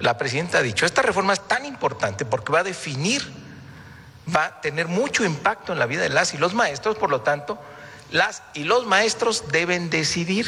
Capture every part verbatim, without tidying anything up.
la presidenta ha dicho, esta reforma es tan importante porque va a definir, va a tener mucho impacto en la vida de las y los maestros, por lo tanto, las y los maestros deben decidir.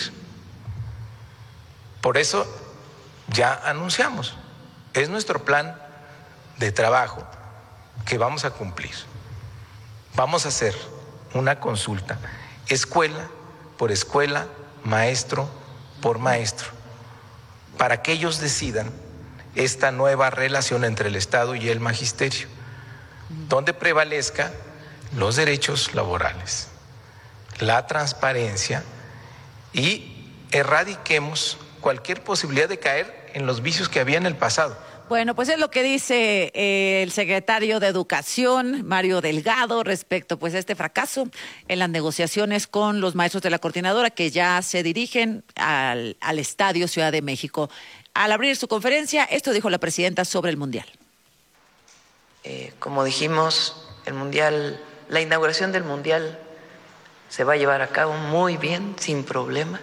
Por eso ya anunciamos, es nuestro plan de trabajo que vamos a cumplir. Vamos a hacer una consulta, escuela por escuela, maestro por maestro, para que ellos decidan esta nueva relación entre el Estado y el magisterio, donde prevalezca los derechos laborales, la transparencia y erradiquemos cualquier posibilidad de caer en los vicios que había en el pasado. Bueno, pues es lo que dice eh, el secretario de Educación, Mario Delgado, respecto pues a este fracaso en las negociaciones con los maestros de la coordinadora que ya se dirigen al, al Estadio Ciudad de México. Al abrir su conferencia, esto dijo la presidenta sobre el Mundial. Eh, como dijimos, el Mundial, la inauguración del Mundial se va a llevar a cabo muy bien, sin problema.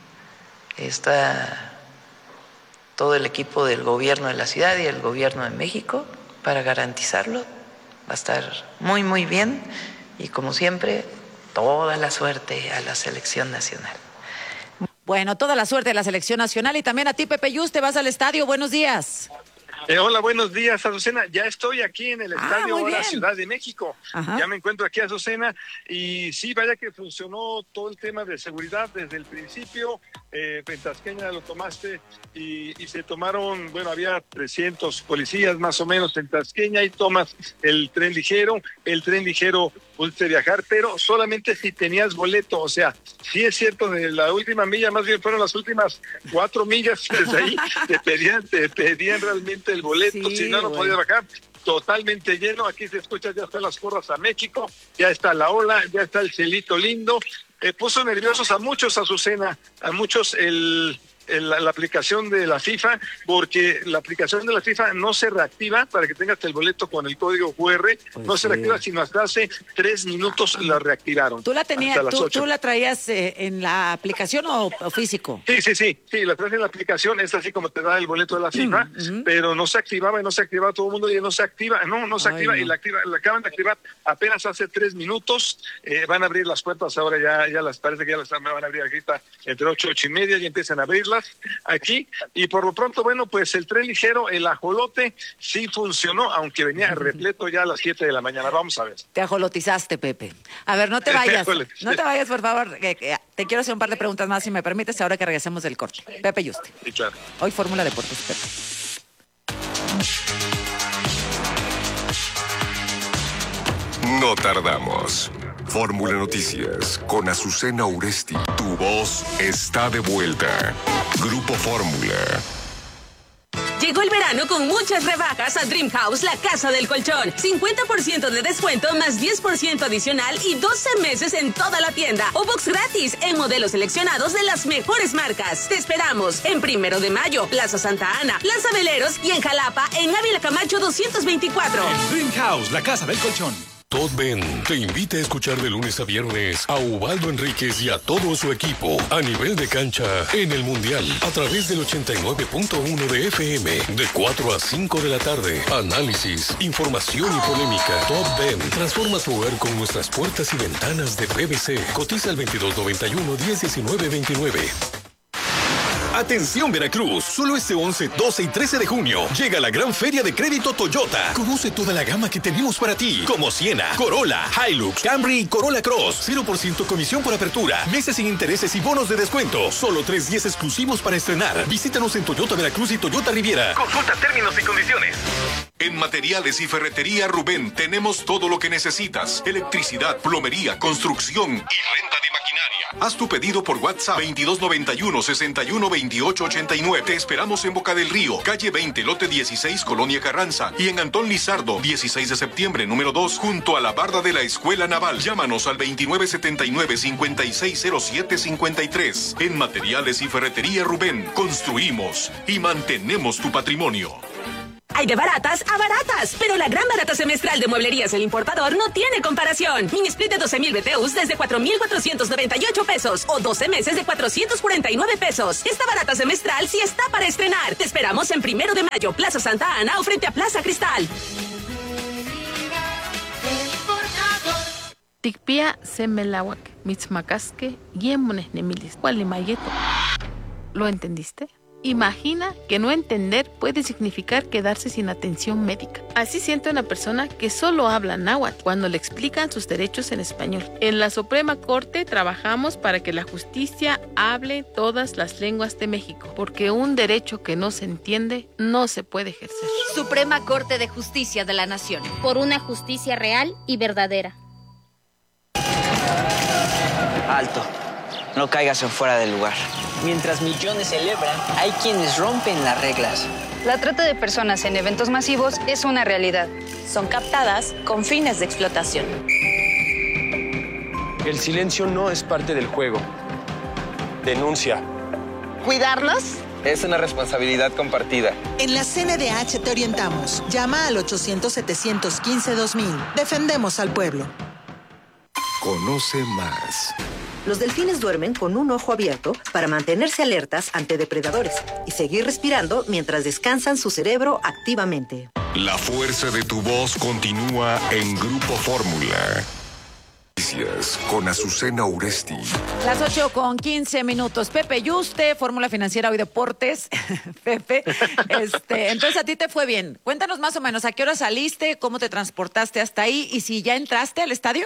Está todo el equipo del gobierno de la ciudad y el gobierno de México para garantizarlo. Va a estar muy, muy bien y, como siempre, toda la suerte a la selección nacional. Bueno, toda la suerte de la selección nacional y también a ti, Pepe Yus, te vas al estadio. Buenos días. Eh, hola, buenos días, Azucena. Ya estoy aquí en el Estadio ah, ahora Ciudad de México. Ajá. Ya me encuentro aquí, Azucena, y sí, vaya que funcionó todo el tema de seguridad desde el principio. Eh, en Tasqueña lo tomaste y, y se tomaron, bueno, había trescientos policías más o menos en Tasqueña y tomas el tren ligero. El tren ligero pudiste viajar, pero solamente si tenías boleto. O sea, sí es cierto, de la última milla, más bien fueron las últimas cuatro millas, desde ahí te pedían, te pedían realmente el boleto, sí, si no, no bueno. podías bajar. Totalmente lleno, aquí se escucha, ya están las porras a México, ya está la ola, ya está el cielito lindo. Eh, puso nerviosos a muchos, Azucena, a muchos el, el, la, la aplicación de la FIFA, porque la aplicación de la FIFA no se reactiva para que tengas el boleto con el código cu erre, pues no sí. se reactiva, sino hasta hace tres minutos la reactivaron. ¿Tú la tenías, tú, tú la traías eh, en la aplicación o, o físico? Sí, sí, sí, sí, la traes en la aplicación, es así como te da el boleto de la FIFA, uh-huh. pero no se activaba y no se activaba, todo el mundo y no se activa, no, no se Ay, activa no. y la, activa, la acaban de activar apenas hace tres minutos, eh, van a abrir las puertas ahora, ya, ya las parece que ya las van a abrir ahorita entre ocho, ocho y media y empiezan a abrirlas aquí, y por lo pronto, bueno, pues el tren ligero, el ajolote, sí funcionó, aunque venía repleto ya a las siete de la mañana. Vamos a ver. Te ajolotizaste, Pepe. A ver, no te vayas, no te vayas, por favor. Te quiero hacer un par de preguntas más, si me permites, ahora que regresemos del corte. Pepe Yuste. Sí, claro. Hoy Fórmula Deportes, Pepe. No tardamos. Fórmula Noticias con Azucena Uresti. Tu voz está de vuelta. Grupo Fórmula. Llegó el verano con muchas rebajas a Dream House, la casa del colchón. cincuenta por ciento de descuento más diez por ciento adicional y doce meses en toda la tienda. O box gratis en modelos seleccionados de las mejores marcas. Te esperamos en Primero de Mayo, Plaza Santa Ana, Plaza Veleros y en Jalapa, en Ávila Camacho doscientos veinticuatro. En Dream House, la casa del colchón. Todd Ben te invita a escuchar de lunes a viernes a Ubaldo Enríquez y a todo su equipo a nivel de cancha en el Mundial a través del ochenta y nueve punto uno de F M de cuatro a cinco de la tarde. Análisis, información y polémica. Todd Ben transforma su hogar con nuestras puertas y ventanas de P V C. Cotiza al veintidós noventa y uno, diez diecinueve veintinueve. Atención Veracruz, solo este once, doce y trece de junio llega la gran feria de crédito Toyota. Conoce toda la gama que tenemos para ti, como Siena, Corolla, Hilux, Camry y Corolla Cross. cero por ciento comisión por apertura, meses sin intereses y bonos de descuento. Solo tres días exclusivos para estrenar. Visítanos en Toyota Veracruz y Toyota Riviera. Consulta términos y condiciones. En Materiales y Ferretería Rubén tenemos todo lo que necesitas. Electricidad, plomería, construcción y renta de maquinaria. Haz tu pedido por WhatsApp veintidós noventa y uno, sesenta y uno, veintiocho ochenta y nueve. Te esperamos en Boca del Río, calle veinte, lote dieciséis, Colonia Carranza. Y en Antón Lizardo, dieciséis de septiembre, número dos, junto a la barda de la Escuela Naval. Llámanos al veintinueve setenta y nueve, cincuenta y seis cero siete cincuenta y tres. En Materiales y Ferretería Rubén, construimos y mantenemos tu patrimonio. Hay de baratas a baratas, pero la gran barata semestral de Mueblerías El Importador no tiene comparación. Mini split de doce mil B T Us desde cuatro mil cuatrocientos noventa y ocho pesos o doce meses de cuatrocientos cuarenta y nueve pesos. Esta barata semestral sí está para estrenar. Te esperamos en Primero de Mayo, Plaza Santa Ana o frente a Plaza Cristal. Tikpia semelawak, mitzmacasque, yemones nemilis, mayeto. ¿Lo entendiste? Imagina que no entender puede significar quedarse sin atención médica. Así siente una persona que solo habla náhuatl cuando le explican sus derechos en español. En la Suprema Corte trabajamos para que la justicia hable todas las lenguas de México, porque un derecho que no se entiende no se puede ejercer. Suprema Corte de Justicia de la Nación. Por una justicia real y verdadera. Alto. No caigas en fuera del lugar. Mientras millones celebran, hay quienes rompen las reglas. La trata de personas en eventos masivos es una realidad. Son captadas con fines de explotación. El silencio no es parte del juego. Denuncia. ¿Cuidarlos? Es una responsabilidad compartida. En la C N D H te orientamos. Llama al ochocientos, setecientos quince, dos mil. Defendemos al pueblo. Conoce más. Los delfines duermen con un ojo abierto para mantenerse alertas ante depredadores y seguir respirando mientras descansan su cerebro activamente. La fuerza de tu voz continúa en Grupo Fórmula. Con Azucena Uresti. Las ocho con quince minutos. Pepe Yuste, Fórmula Financiera Hoy Deportes. Pepe, este, entonces a ti te fue bien. Cuéntanos más o menos, ¿a qué hora saliste? ¿Cómo te transportaste hasta ahí? ¿Y si ya entraste al estadio?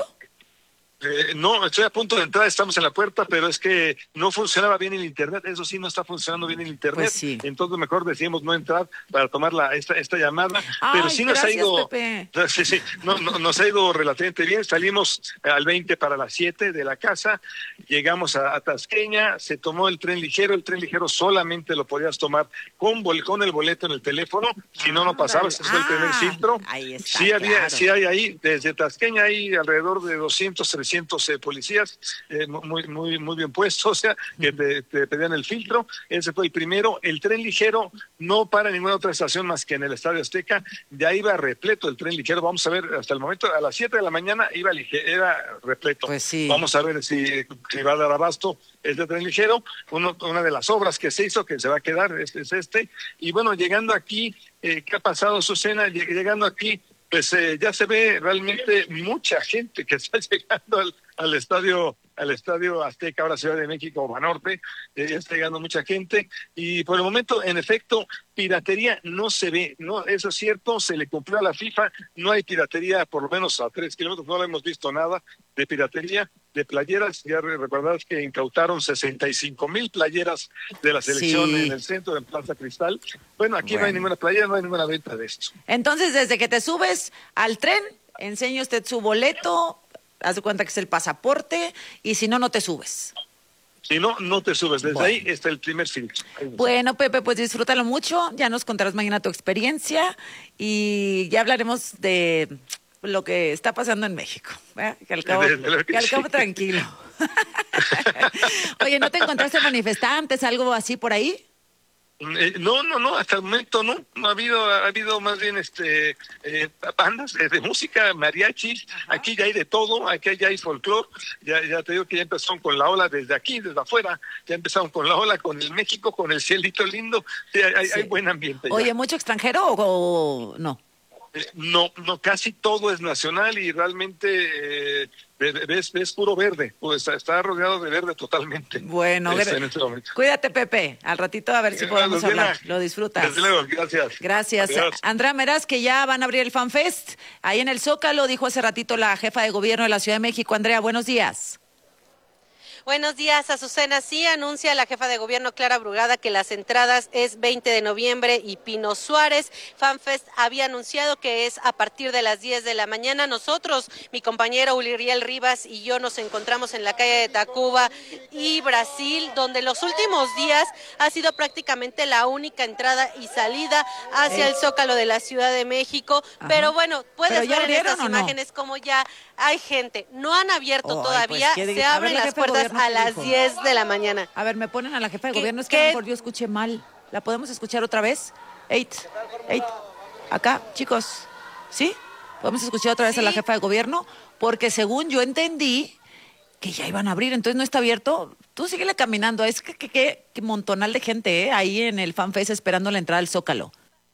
Eh, no, estoy a punto de entrar, estamos en la puerta, pero es que no funcionaba bien el internet, eso sí, no está funcionando bien el internet, pues sí. Entonces mejor decidimos no entrar para tomar la, esta, esta llamada, Ay, pero sí nos gracias, ha ido, Pepe. sí, sí, no, no, nos ha ido relativamente bien, salimos al veinte para las siete de la casa, llegamos a, a Tasqueña, se tomó el tren ligero, el tren ligero solamente lo podías tomar con, bol, con el boleto en el teléfono, si no, no pasabas, ese fue el primer filtro, ahí está, sí, había, claro. sí hay ahí, desde Tasqueña hay alrededor de doscientos, trescientos eh, policías eh, muy muy muy bien puestos, o sea, que te, te pedían el filtro. Ese fue el primero. El tren ligero no para en ninguna otra estación más que en el Estadio Azteca. De ahí iba repleto el tren ligero. Vamos a ver, hasta el momento, a las siete de la mañana iba ligero, era repleto. Pues sí. Vamos a ver si, si va a dar abasto este tren ligero. Uno, una de las obras que se hizo, que se va a quedar, es, es este. Y bueno, llegando aquí, eh, ¿qué ha pasado, Azucena? Llegando aquí, pues eh, ya se ve realmente mucha gente que está llegando al, al estadio al estadio Azteca, ahora Ciudad de México, Banorte, eh, ya está llegando mucha gente, y por el momento, en efecto, piratería no se ve, no, eso es cierto, se le cumplió a la FIFA, no hay piratería, por lo menos a tres kilómetros, no le hemos visto nada de piratería, de playeras, ya recordarás que incautaron sesenta y cinco mil playeras de la selección sí. en el centro, en Plaza Cristal. Bueno, aquí bueno. no hay ninguna playera, no hay ninguna venta de esto. Entonces, desde que te subes al tren, enseña usted su boleto, haz de cuenta que es el pasaporte, y si no, no te subes. Si no, no te subes. Desde bueno. ahí está el primer filtro. Bueno, Pepe, pues disfrútalo mucho. Ya nos contarás mañana tu experiencia y ya hablaremos de lo que está pasando en México. ¿eh? Que al cabo, que que al cabo sí. tranquilo. Oye, ¿no te encontraste manifestantes, algo así por ahí? Eh, no, no, no, hasta el momento no, no ha habido, ha habido más bien este eh, bandas eh, de música, mariachis, aquí ya hay de todo, aquí ya hay folclore, ya, ya te digo que ya empezaron con la ola desde aquí, desde afuera, ya empezaron con la ola, con el México, con el cielito lindo, sí, hay, sí. hay buen ambiente. Oye, ya. ¿mucho extranjero o, o no? Eh, no, no, casi todo es nacional y realmente eh, ves, ves puro verde, pues está, está rodeado de verde totalmente. Bueno, este, en este momento. Cuídate, Pepe, al ratito a ver si podemos Desde hablar, la, lo disfrutas. Desde luego, gracias. Gracias. Adiós. Andrea Meraz, que ya van a abrir el FanFest, ahí en el Zócalo, dijo hace ratito la jefa de gobierno de la Ciudad de México. Andrea, buenos días. Buenos días, Azucena. Sí, anuncia la jefa de gobierno Clara Brugada que las entradas es veinte de noviembre y Pino Suárez. FanFest había anunciado que es a partir de las diez de la mañana. Nosotros, mi compañero Uliriel Rivas y yo nos encontramos en la calle de Tacuba y Brasil, donde los últimos días ha sido prácticamente la única entrada y salida hacia eh. el Zócalo de la Ciudad de México. Ajá. Pero bueno, puedes ver en estas imágenes no? como ya hay gente. No han abierto oh, todavía, pues, se abren ver, las puertas a las diez de la mañana. A ver, me ponen a la jefa de gobierno, es que a lo mejor yo escuché mal. ¿La podemos escuchar otra vez? Eight, eight. Acá, chicos, ¿sí? Podemos escuchar otra vez ¿Sí? a la jefa de gobierno, porque según yo entendí que ya iban a abrir, entonces no está abierto. Tú síguele caminando, es que, que, que, que montonal de gente, ¿eh? Ahí en el FanFest esperando la entrada al Zócalo.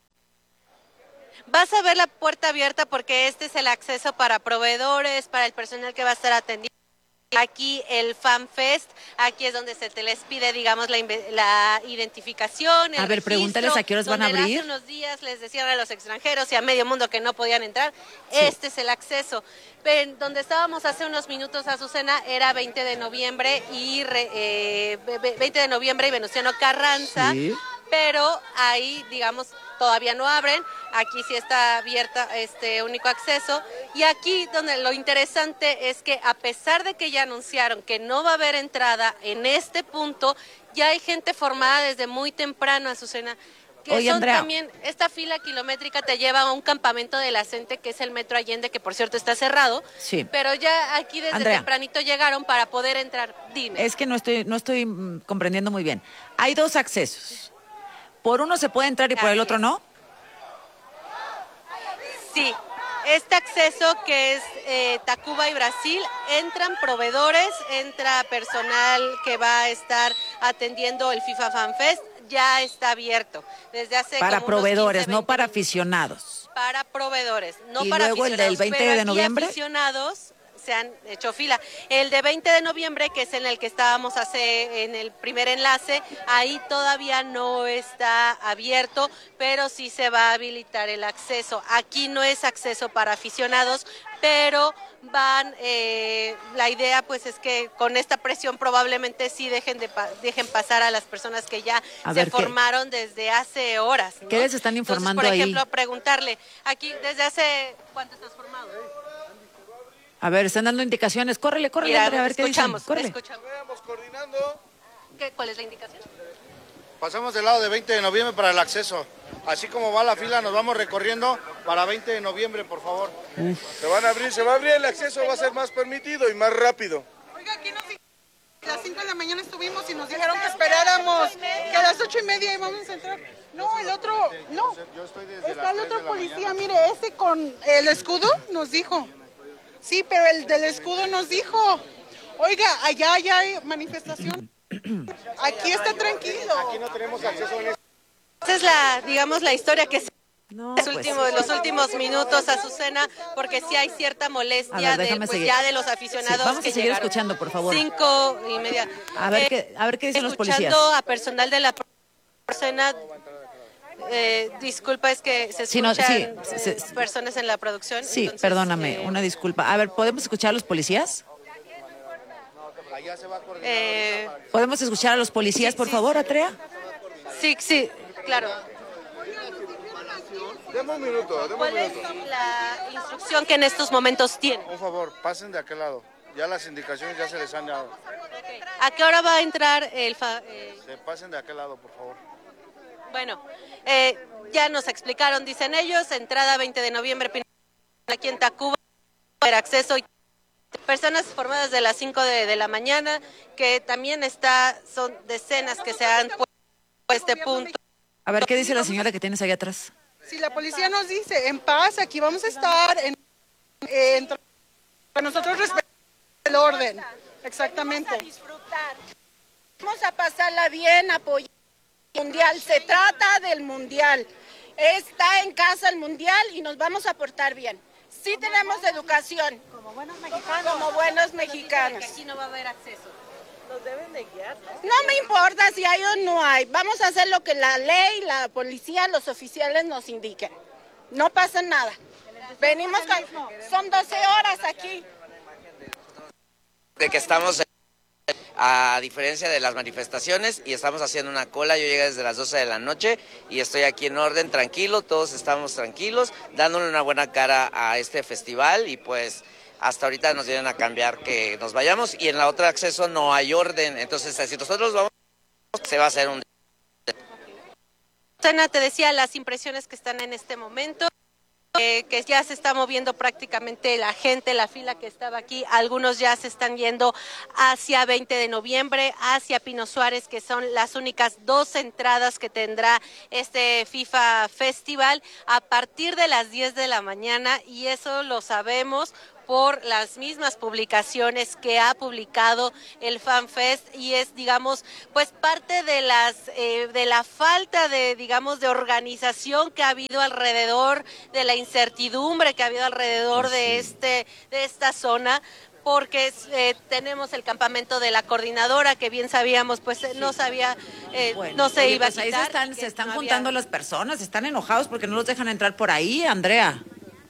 Vas a ver la puerta abierta porque este es el acceso para proveedores, para el personal que va a estar atendiendo. Aquí el FanFest, aquí es donde se te les pide, digamos, la, la identificación, el A ver, registro, pregúntales a qué horas van a abrir. Hace unos días les decían a los extranjeros y a medio mundo que no podían entrar. Sí. Este es el acceso. Pero donde estábamos hace unos minutos, Azucena, era veinte de noviembre y re, eh, veinte de noviembre y Venustiano Carranza. Sí. Pero ahí, digamos, todavía no abren. Aquí sí está abierta este único acceso. Y aquí donde lo interesante es que a pesar de que ya anunciaron que no va a haber entrada en este punto, ya hay gente formada desde muy temprano, Azucena. Que Oye, son Andrea. también, esta fila kilométrica te lleva a un campamento de la CENTE, que es el Metro Allende, que por cierto está cerrado. Sí. Pero ya aquí desde Andrea. tempranito llegaron para poder entrar. Dime. Es que no estoy, no estoy mm, comprendiendo muy bien. Hay dos accesos. Por uno se puede entrar y por el otro no. Sí, este acceso que es eh, Tacuba y Brasil, entran proveedores, entra personal que va a estar atendiendo el FIFA Fan Fest, ya está abierto desde hace Para como unos proveedores, quince, no veinte para minutos. aficionados. Para proveedores, no Y para luego el aficionados. del veinte pero de aquí noviembre. aficionados se han hecho fila. El de veinte de noviembre, que es en el que estábamos hace en el primer enlace, ahí todavía no está abierto, pero sí se va a habilitar el acceso. Aquí no es acceso para aficionados, pero van, eh, la idea pues es que con esta presión probablemente sí dejen de pa- dejen pasar a las personas que ya A se ver, ¿qué- formaron desde hace horas, ¿no? ¿Qué les están Entonces, informando por ahí? ejemplo, preguntarle, aquí desde hace ¿cuánto estás formado? A ver, están dando indicaciones. Córrele, córrele, Mira, Andrea, a ver qué dicen. escuchamos, Córrele. escuchamos. Vamos coordinando. ¿Qué, ¿Cuál es la indicación? Pasamos del lado de veinte de noviembre para el acceso. Así como va la fila, nos vamos recorriendo para veinte de noviembre, por favor. Se van a abrir, se va a abrir el acceso, va a ser más permitido y más rápido. Oiga, aquí nos dijeron, a las cinco de la mañana estuvimos y nos dijeron que esperáramos, que a las ocho y media íbamos a entrar. No, el otro, no. Está el otro policía, mire, ese con el escudo nos dijo. Sí, pero el del escudo nos dijo, oiga, allá, allá hay manifestación. Aquí está tranquilo. Aquí no tenemos acceso en este. Esa es la, digamos, la historia que se No, los, pues. últimos, los últimos minutos, Azucena, porque sí hay cierta molestia A ver, de, déjame pues, seguir. ya de los Sí, aficionados vamos a que seguir llegaron. escuchando, por favor. Cinco y media. A ver Eh, qué, a ver qué dicen los policías. Escuchando a personal de la Azucena, eh, disculpa, es que se Sí, escuchan no, sí, eh, se- se- personas en la producción. Sí, entonces, perdóname, eh, una disculpa. A ver, ¿podemos escuchar a los policías? eh, ¿Podemos escuchar a los policías, por favor, Atrea? sí, sí, claro. Deme un minuto, deme un ¿Cuál es minuto. la instrucción que en estos momentos tienen? Por favor, pasen de aquel lado. Ya las indicaciones ya se les han dado. ¿A qué hora va a entrar el... fa- eh, Se pasen de aquel lado, por favor. Bueno, eh, ya nos explicaron, dicen ellos, entrada veinte de noviembre, aquí en Tacuba, el acceso y personas formadas de las cinco de, de la mañana, que también está, son decenas que se han puesto a este punto. A ver, ¿qué dice la señora que tienes ahí atrás? Si la policía nos dice, en paz, aquí vamos a estar, en, en- nosotros respetamos el orden, exactamente. Vamos a pasarla bien, apoyar el mundial. Se trata del mundial. Está en casa el mundial y nos vamos a portar bien. Sí tenemos educación. Como buenos mexicanos. Como buenos mexicanos. Aquí no va a haber acceso. Nos deben de guiar, ¿no? No me importa si hay o no hay. Vamos a hacer lo que la ley, la policía, los oficiales nos indiquen. No pasa nada. Venimos con... Son doce horas aquí. De que estamos, a diferencia de las manifestaciones, y estamos haciendo una cola. Yo llegué desde las doce de la noche y estoy aquí en orden, tranquilo, todos estamos tranquilos, dándole una buena cara a este festival y pues hasta ahorita nos vienen a cambiar que nos vayamos y en la otra acceso no hay orden, entonces si nosotros vamos, se va a hacer un... Sena, te decía las impresiones que están en este momento. Eh, que ya se está moviendo prácticamente la gente, la fila que estaba aquí, algunos ya se están yendo hacia veinte de noviembre, hacia Pino Suárez, que son las únicas dos entradas que tendrá este FIFA Festival a partir de las diez de la mañana, y eso lo sabemos por las mismas publicaciones que ha publicado el FanFest, y es, digamos, pues parte de las eh, de la falta de, digamos, de organización que ha habido alrededor, de la incertidumbre que ha habido alrededor sí. de este de esta zona, porque eh, tenemos el campamento de la coordinadora, que bien sabíamos, pues eh, no sabía, eh, bueno, no se oye, iba pues a quitar. Ahí se están, se están no juntando había... las personas, están enojados porque no los dejan entrar por ahí, Andrea.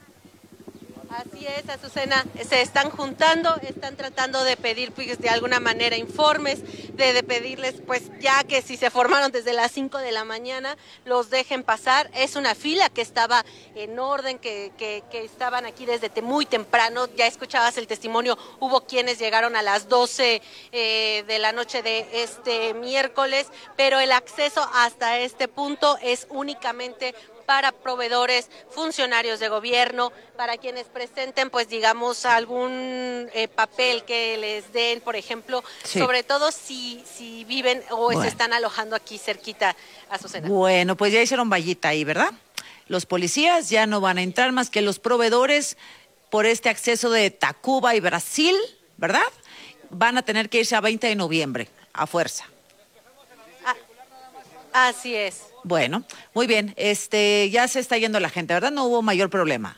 Así es, Azucena, se están juntando, están tratando de pedir, pues, de alguna manera informes, de, de pedirles, pues, ya que si se formaron desde las cinco de la mañana, los dejen pasar. Es una fila que estaba en orden, que, que, que estaban aquí desde muy temprano. Ya escuchabas el testimonio, hubo quienes llegaron a las doce eh, de la noche de este miércoles, pero el acceso hasta este punto es únicamente para proveedores, funcionarios de gobierno, para quienes presenten, pues digamos, algún eh, papel que les den, por ejemplo, sí. sobre todo si, si viven o bueno. se están alojando aquí cerquita a Azucena. Bueno, pues ya hicieron vallita ahí, ¿verdad? Los policías ya no van a entrar más que los proveedores por este acceso de Tacuba y Brasil, ¿verdad? Van a tener que irse a veinte de noviembre, a fuerza. Ah, así es. Bueno, muy bien, este, ya se está yendo la gente, ¿verdad? No hubo mayor problema.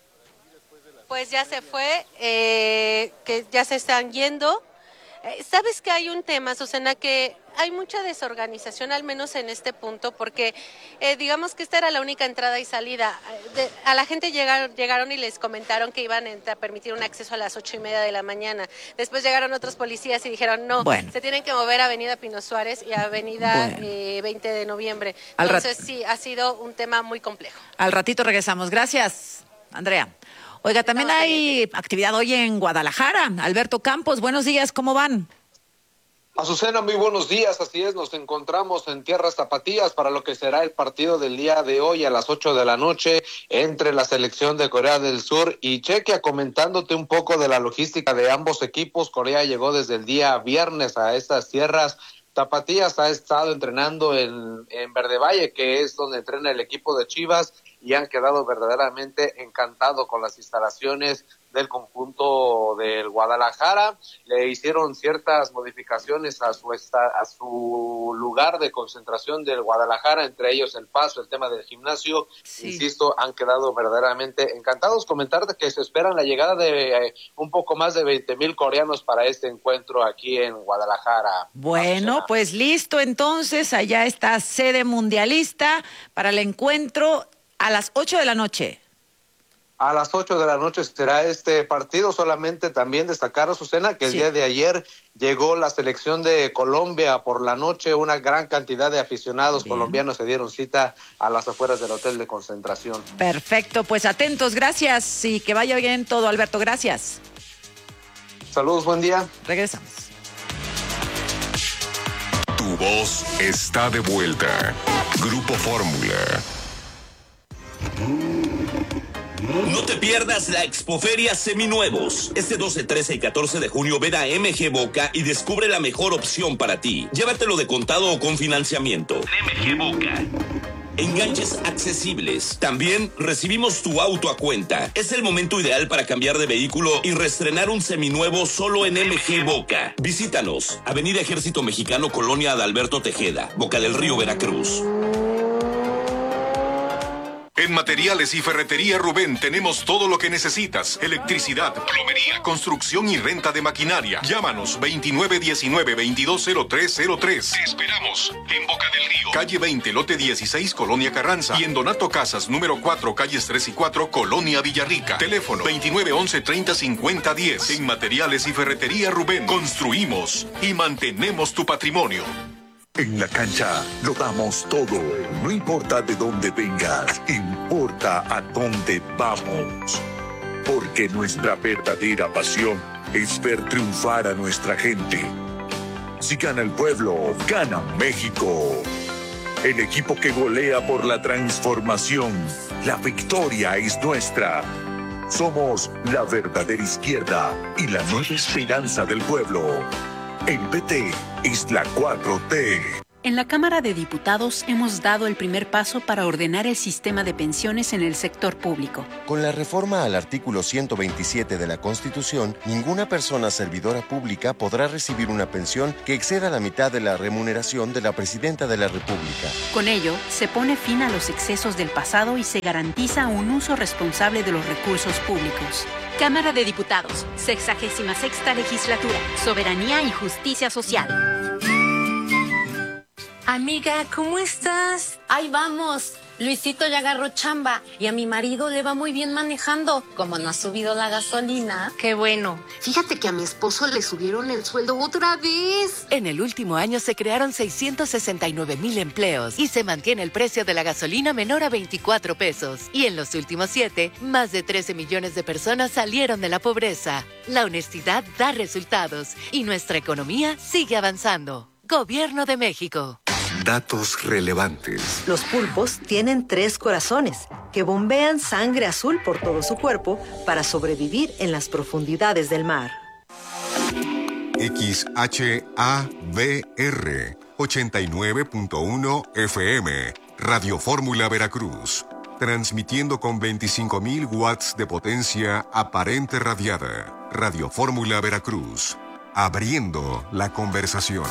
Pues ya se fue, eh, que ya se están yendo. Eh, ¿Sabes que hay un tema, Susana, que hay mucha desorganización, al menos en este punto, porque eh, digamos que esta era la única entrada y salida. De, a la gente llegaron, llegaron y les comentaron que iban a permitir un acceso a las ocho y media de la mañana. Después llegaron otros policías y dijeron, no, bueno. se tienen que mover a Avenida Pino Suárez y a Avenida bueno. eh, veinte de noviembre. Entonces sí, ha sido un tema muy complejo. Al ratito regresamos. Gracias, Andrea. Oiga, también no, hay actividad hoy en Guadalajara. Alberto Campos, buenos días, ¿cómo van? Azucena, muy buenos días, así es, nos encontramos en tierras tapatías para lo que será el partido del día de hoy a las ocho de la noche entre la selección de Corea del Sur y Chequia. Comentándote un poco de la logística de ambos equipos, Corea llegó desde el día viernes a estas tierras tapatías, ha estado entrenando en, en Verde Valle, que es donde entrena el equipo de Chivas, y han quedado verdaderamente encantados con las instalaciones del conjunto del Guadalajara. Le hicieron ciertas modificaciones a su esta, a su lugar de concentración del Guadalajara, entre ellos el paso, el tema del gimnasio. Sí. Insisto, han quedado verdaderamente encantados. Comentarte que se esperan la llegada de eh, un poco más de veinte mil coreanos para este encuentro aquí en Guadalajara. Bueno, pues listo, entonces allá está sede mundialista para el encuentro a las ocho de la noche. A las ocho de la noche será este partido. Solamente también destacar, Azucena, que el sí. día de ayer llegó la selección de Colombia por la noche. Una gran cantidad de aficionados bien. colombianos se dieron cita a las afueras del hotel de concentración. Perfecto, pues atentos, gracias y que vaya bien todo, Alberto, gracias. Saludos, buen día. Regresamos. Tu voz está de vuelta. Grupo Fórmula. No te pierdas la Expoferia Seminuevos. Este doce, trece y catorce de junio ven a M G Boca y descubre la mejor opción para ti. Llévatelo de contado o con financiamiento. M G Boca. Enganches accesibles. También recibimos tu auto a cuenta. Es el momento ideal para cambiar de vehículo y reestrenar un seminuevo solo en M G Boca. Visítanos. Avenida Ejército Mexicano, Colonia Adalberto Tejeda, Boca del Río, Veracruz. En Materiales y Ferretería Rubén tenemos todo lo que necesitas. Electricidad, plomería, construcción y renta de maquinaria. Llámanos veintinueve diecinueve veintidós cero tres cero tres. Te esperamos en Boca del Río, calle veinte, lote dieciséis, Colonia Carranza. Y en Donato Casas, número cuatro, calles tres y cuatro, Colonia Villarrica. Teléfono veintinueve once treinta cincuenta diez. En Materiales y Ferretería Rubén construimos y mantenemos tu patrimonio. En la cancha lo damos todo. No importa de dónde vengas, importa a dónde vamos. Porque nuestra verdadera pasión es ver triunfar a nuestra gente. Si gana el pueblo, gana México. el equipo que golea por la transformación. La victoria es nuestra. Somos la verdadera izquierda y la nueva esperanza del pueblo. El P T es la cuatro T. En la Cámara de Diputados hemos dado el primer paso para ordenar el sistema de pensiones en el sector público. Con la reforma al artículo ciento veintisiete de la Constitución, ninguna persona servidora pública podrá recibir una pensión que exceda la mitad de la remuneración de la Presidenta de la República. Con ello, se pone fin a los excesos del pasado y se garantiza un uso responsable de los recursos públicos. Cámara de Diputados, sexagésima sexta legislatura, Soberanía y Justicia Social. Amiga, ¿cómo estás? Ahí vamos. Luisito ya agarró chamba y a mi marido le va muy bien manejando. Como no ha subido la gasolina. Qué bueno. Fíjate que a mi esposo le subieron el sueldo otra vez. En el último año se crearon seiscientos sesenta y nueve mil empleos y se mantiene el precio de la gasolina menor a veinticuatro pesos. Y en los últimos siete, más de trece millones de personas salieron de la pobreza. La honestidad da resultados y nuestra economía sigue avanzando. Gobierno de México. Datos relevantes. Los pulpos tienen tres corazones que bombean sangre azul por todo su cuerpo para sobrevivir en las profundidades del mar. X H A V R ochenta y nueve punto uno F M, Radio Fórmula Veracruz, transmitiendo con veinticinco mil watts de potencia aparente radiada. Radio Fórmula Veracruz, abriendo la conversación.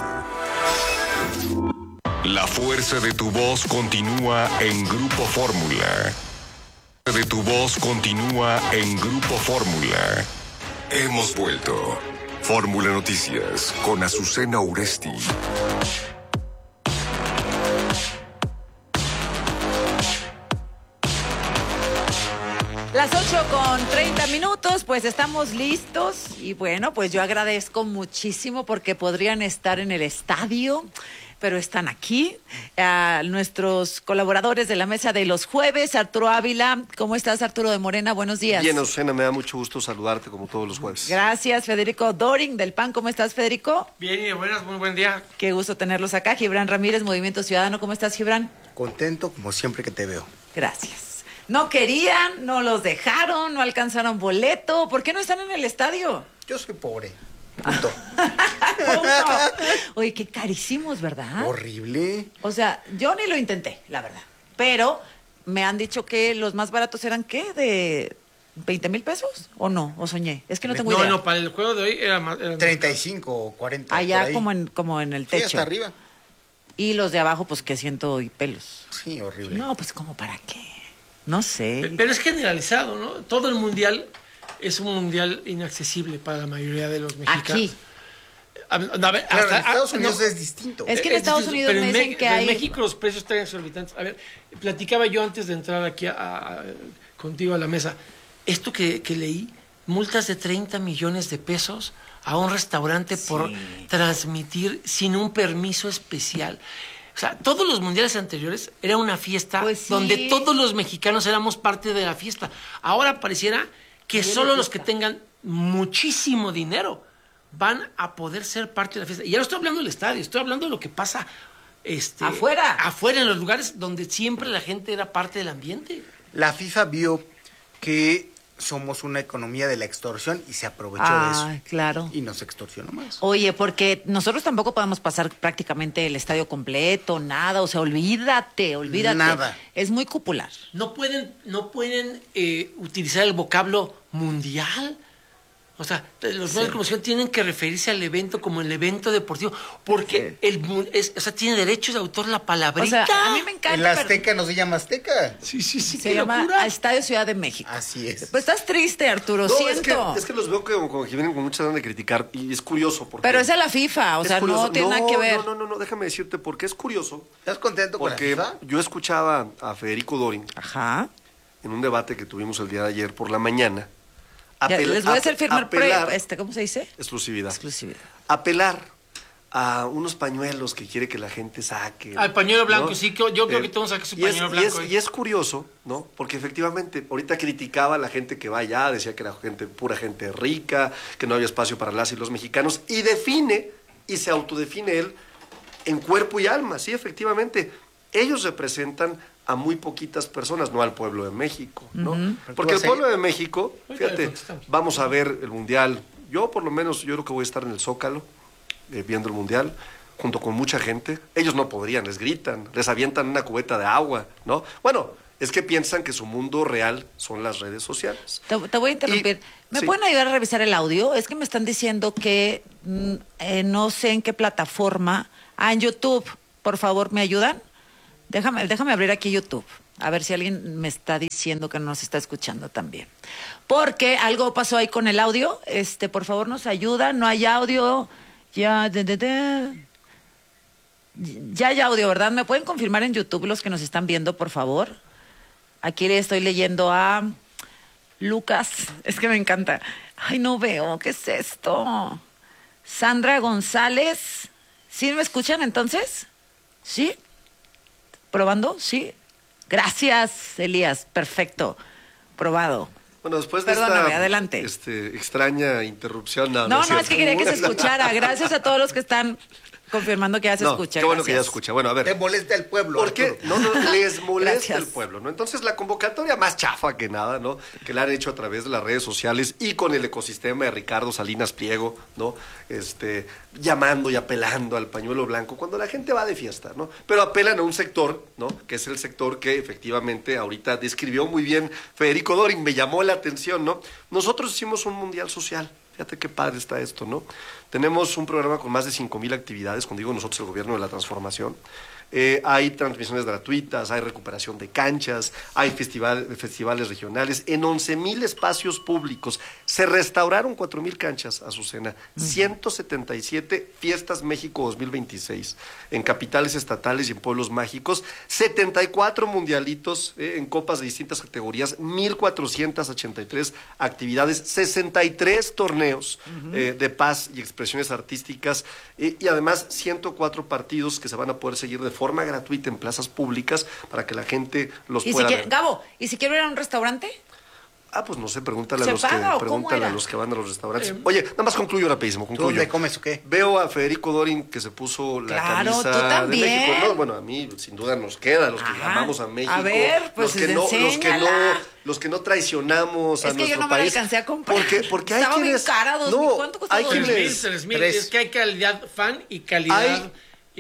La fuerza de tu voz continúa en Grupo Fórmula. La fuerza de tu voz continúa en Grupo Fórmula. Hemos vuelto. Fórmula Noticias con Azucena Uresti. Las ocho con treinta minutos, pues estamos listos y bueno, pues yo agradezco muchísimo porque podrían estar en el estadio, pero están aquí. Uh, nuestros colaboradores de la mesa de los jueves, Arturo Ávila. ¿Cómo estás, Arturo de Morena? Buenos días. Bien, Azucena, me da mucho gusto saludarte como todos los jueves. Gracias, Federico Doring del P A N. ¿Cómo estás, Federico? Bien, y buenas, muy buen día. Qué gusto tenerlos acá. Gibran Ramírez, Movimiento Ciudadano. ¿Cómo estás, Gibran? Contento como siempre que te veo. Gracias. No querían, no los dejaron, no alcanzaron boleto. ¿Por qué no están en el estadio? Yo soy pobre. Punto. Punto. Oye, qué carísimos, ¿verdad? Horrible. O sea, yo ni lo intenté, la verdad. Pero me han dicho que los más baratos eran, ¿qué? ¿De veinte mil pesos? ¿O no? ¿O soñé? Es que no tengo no, idea. No, no, para el juego de hoy era más... Era treinta y cinco o cuarenta. Allá como en, como en el techo. Sí, hasta arriba. Y los de abajo, pues que ciento y pelos. Sí, horrible. No, pues como para qué. No sé. Pero es generalizado, ¿no? Todo el mundial es un mundial inaccesible para la mayoría de los mexicanos. Aquí. A, a ver, claro, hasta, en Estados Unidos no, es distinto. Es que en es Estados distinto, Unidos me dicen Me que en hay... En México los precios están exorbitantes. A ver, platicaba yo antes de entrar aquí a, a, contigo a la mesa. Esto que, que leí, multas de treinta millones de pesos a un restaurante sí. por transmitir sin un permiso especial. O sea, todos los mundiales anteriores era una fiesta pues sí. donde todos los mexicanos éramos parte de la fiesta. Ahora pareciera que solo los que tengan muchísimo dinero van a poder ser parte de la fiesta. Y ya no estoy hablando del estadio, estoy hablando de lo que pasa este, afuera. Afuera, en los lugares donde siempre la gente era parte del ambiente. La FIFA vio que somos una economía de la extorsión y se aprovechó ah, de eso. Claro. Y nos extorsionó más. Oye, porque nosotros tampoco podemos pasar prácticamente el estadio completo, nada, o sea, olvídate, olvídate. Nada. Es muy popular. No pueden, no pueden eh, utilizar el vocablo mundial. O sea, los medios sí. de comunicación tienen que referirse al evento como el evento deportivo, porque sí. el es, o sea, tiene derechos de autor la palabrita. O sea, a mí me encanta. En la Azteca pero... no se llama Azteca. Sí, sí, sí. Se llama locura. Estadio Ciudad de México. Así es. Pues estás triste, Arturo, no, siento. Es que, es que los veo como, como que vienen con muchas ganas de criticar y es curioso. Porque pero es a la FIFA, o sea, curioso. no tiene no, nada que ver. No, no, no, no, déjame decirte porque es curioso. ¿Estás contento con porque la FIFA? Yo escuchaba a Federico Doring. Ajá. En un debate que tuvimos el día de ayer por la mañana. Apel Les voy a hacer firmar apelar, pre, este, ¿cómo se dice? Exclusividad. Exclusividad. Apelar a unos pañuelos que quiere que la gente saque. Al pañuelo blanco, ¿no? Sí, que yo creo eh, que todos sacan su pañuelo es, blanco. Y es, y es curioso, ¿no? Porque efectivamente, ahorita criticaba a la gente que va allá, decía que era gente, pura gente rica, que no había espacio para las y los mexicanos, y define, y se autodefine él, en cuerpo y alma, sí, efectivamente. ellos representan a muy poquitas personas, no al pueblo de México, ¿no? Uh-huh. Porque el pueblo de México, fíjate, vamos a ver el Mundial. Yo por lo menos, yo creo que voy a estar en el Zócalo, eh, viendo el Mundial, junto con mucha gente. Ellos no podrían, les gritan, les avientan una cubeta de agua, ¿no? Bueno, es que piensan que su mundo real son las redes sociales. Te, te voy a interrumpir. Y, ¿Me sí. pueden ayudar a revisar el audio? Es que me están diciendo que mm, eh, no sé en qué plataforma. Ah, en YouTube. Por favor, ¿me ayudan? Déjame, déjame abrir aquí YouTube. A ver si alguien me está diciendo que nos está escuchando también. Porque algo pasó ahí con el audio. Este, por favor, nos ayuda. No hay audio. Ya, de, de, de. Ya hay audio, ¿verdad? ¿Me pueden confirmar en YouTube los que nos están viendo, por favor? Aquí le estoy leyendo a Lucas. Es que me encanta. Ay, no veo. ¿Qué es esto? Sandra González. ¿Sí me escuchan entonces? ¿Sí? ¿Probando? Sí. Gracias, Elías. Perfecto. Probado. Bueno, después de Perdóname, esta adelante. Este, extraña interrupción. No, no, no, es, no, es que quería que se escuchara. Gracias a todos los que están confirmando que ya se no, escucha. Qué bueno Gracias. que ya escucha. Bueno, a ver. Te molesta el pueblo. ¿Por qué? No, no, les molesta Gracias. el pueblo, ¿no? Entonces, la convocatoria más chafa que nada, ¿no? Que la han hecho a través de las redes sociales y con el ecosistema de Ricardo Salinas Pliego, ¿no? Este, llamando y apelando al pañuelo blanco cuando la gente va de fiesta, ¿no? Pero apelan a un sector, ¿no? Que es el sector que efectivamente ahorita describió muy bien Federico Dorin, me llamó la atención, ¿no? Nosotros hicimos un mundial social. Fíjate qué padre está esto, ¿no? Tenemos un programa con más de cinco mil actividades, cuando digo nosotros, el gobierno de la transformación. Eh, hay transmisiones gratuitas, hay recuperación de canchas, hay festival, festivales regionales, en once mil espacios públicos. Se restauraron cuatro mil canchas, Azucena, uh-huh. ciento setenta y siete Fiestas México dos mil veintiséis, en capitales estatales y en pueblos mágicos, setenta y cuatro mundialitos eh, en copas de distintas categorías, mil cuatrocientas ochenta y tres actividades, sesenta y tres torneos uh-huh. eh, de paz y expresiones artísticas eh, y además ciento cuatro partidos que se van a poder seguir de forma gratuita en plazas públicas para que la gente los ¿Y pueda si ver. quiere, Gabo, ¿y si quiero ir a un restaurante? Ah, pues no sé, pregúntale, a ¿Se los, paga que, o pregúntale cómo a era? los que van a los restaurantes. Eh, Oye, nada más concluyo rapidísimo, concluyo. ¿Tú dónde comes o qué? Veo a Federico Dorin que se puso la Claro, camisa tú también. de México. No, bueno, a mí sin duda nos queda, los que Ajá. amamos a México. A ver, pues los que no, los que no, enséñala. los que no traicionamos a Es que nuestro yo no me la país. alcancé a comprar. Porque, porque hay Estaba bien quienes, cara, dos no, mil. ¿Cuánto costó hay dos Tres mil? mil, quienes, tres mil. Tres. Es que hay calidad fan y calidad Hay-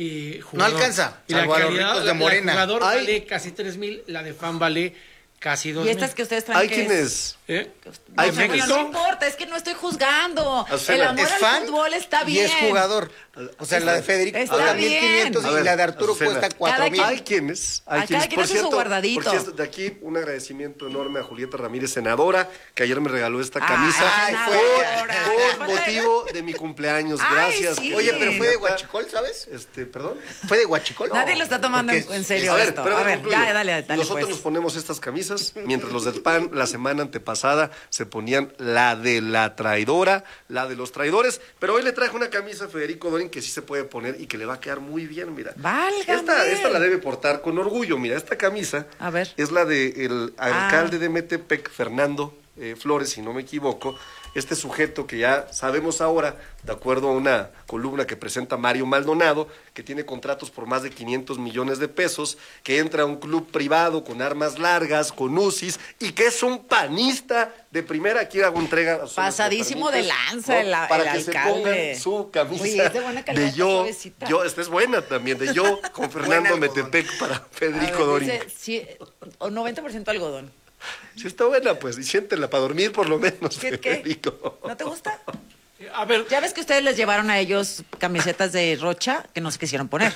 y No jugador. alcanza, Y la salvo a los calidad, ricos de la- Morena. La jugador Hay- vale casi tres mil, la de fan vale casi dos Y mil. estas que ustedes traen hay que quienes, ¿Eh? hay No, bueno, quienes, no importa, es que no estoy juzgando. Azucena, El amor es al fan fútbol está y bien. es jugador. O sea, la de Federico Está cuesta bien. mil quinientos A y ver, la de Arturo Azucena, cuesta Cada cuatro mil. quien- hay quienes, hay A quienes, cada quien por hace su cierto, guardadito. por cierto, de aquí un agradecimiento enorme a Julieta Ramírez, senadora, que ayer me regaló esta camisa Ay, senadora. por, por motivo de mi cumpleaños. Ay, Gracias. sí. Oye, pero fue de Julieta. Huachicol, ¿sabes? Este, perdón. ¿Fue de Huachicol? Nadie lo está tomando en, Porque en serio A ver, esto. pero A ver, concluyo. dale, dale, dale. Nosotros pues. nos ponemos estas camisas, mientras los del P A N la semana antepasada se ponían la de la traidora, la de los traidores, pero hoy le traje una camisa a Federico Dorin que sí se puede poner y que le va a quedar muy bien, mira. Válgame. Esta, esta la debe portar con orgullo, mira, esta camisa A ver. es la del Ah. alcalde de Metepec, Fernando eh, Flores, si no me equivoco, este sujeto que ya sabemos ahora, de acuerdo a una columna que presenta Mario Maldonado, que tiene contratos por más de quinientos millones de pesos, que entra a un club privado con armas largas, con U C Is, y que es un panista de primera. Aquí hago entrega. a Pasadísimo de lanza el, para el que alcalde. se pongan su camisa. Oye, es de buena calidad, de yo, suavecita. yo, esta es buena también, de yo con Fernando Metepec para A Federico ver, Dorin. dice, sí, o noventa por ciento algodón. Sí está buena, pues, y siéntela para dormir por lo menos, ¿Qué, qué? Federico. ¿No te gusta? A ver, Ya ves que ustedes les llevaron a ellos camisetas de Rocha que no se quisieron poner.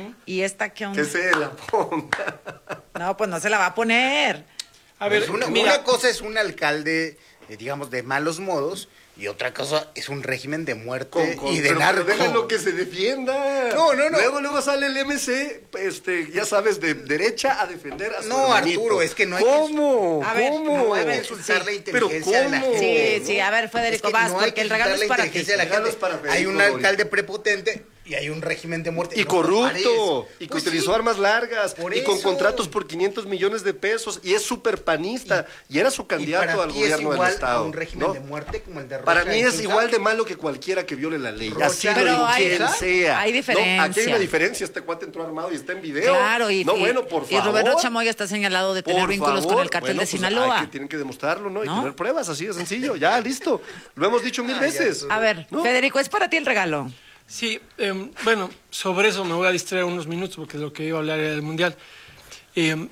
Y esta que onda. Que se la ponga. No, pues no se la va a poner. a ver, Pues una, mira, una cosa es un alcalde, eh, digamos, de malos modos, y otra cosa es un régimen de muerte Con- con- y de pero, narco. pero déjalo que se defienda. No, no, no. Luego, luego sale el M C, este, ya sabes, de derecha a defender a su No, hermanito. Arturo, es que no hay que- ¿Cómo? A ver, ¿Cómo? No hay que insultar la Sí. inteligencia Pero de la ¿cómo? gente. Sí, sí, a ver, Federico, Es que vas, no hay porque que el regalo insultar es la para ti. inteligencia de la El regalo gente. es para Federico Hay un Dorin. alcalde prepotente. Y hay un régimen de muerte. Y no corrupto, y que pues utilizó sí, armas largas, por y con eso. contratos por quinientos millones de pesos, y es súper panista, y, y era su candidato al gobierno del Estado. A un régimen ¿no? de muerte como el de Rocha. Para mí es Insulta. igual de malo que cualquiera que viole la ley. Rocha, Así lo pero digo, hay- quien sea. hay No, diferencia. aquí hay una diferencia. Este cuate entró armado y está en video. Claro, y, no, y- bueno, por y favor. Roberto Chamoya está señalado de tener Por vínculos favor. con el cártel Bueno, de pues, Sinaloa. hay que, tienen que demostrarlo, ¿no? Y ¿No? tener pruebas, así de sencillo. Ya, listo. Lo hemos dicho mil veces. A ver, ¿no? Federico, es para ti el regalo. Sí, eh, bueno, sobre eso me voy a distraer unos minutos porque lo que iba a hablar era del Mundial. Eh,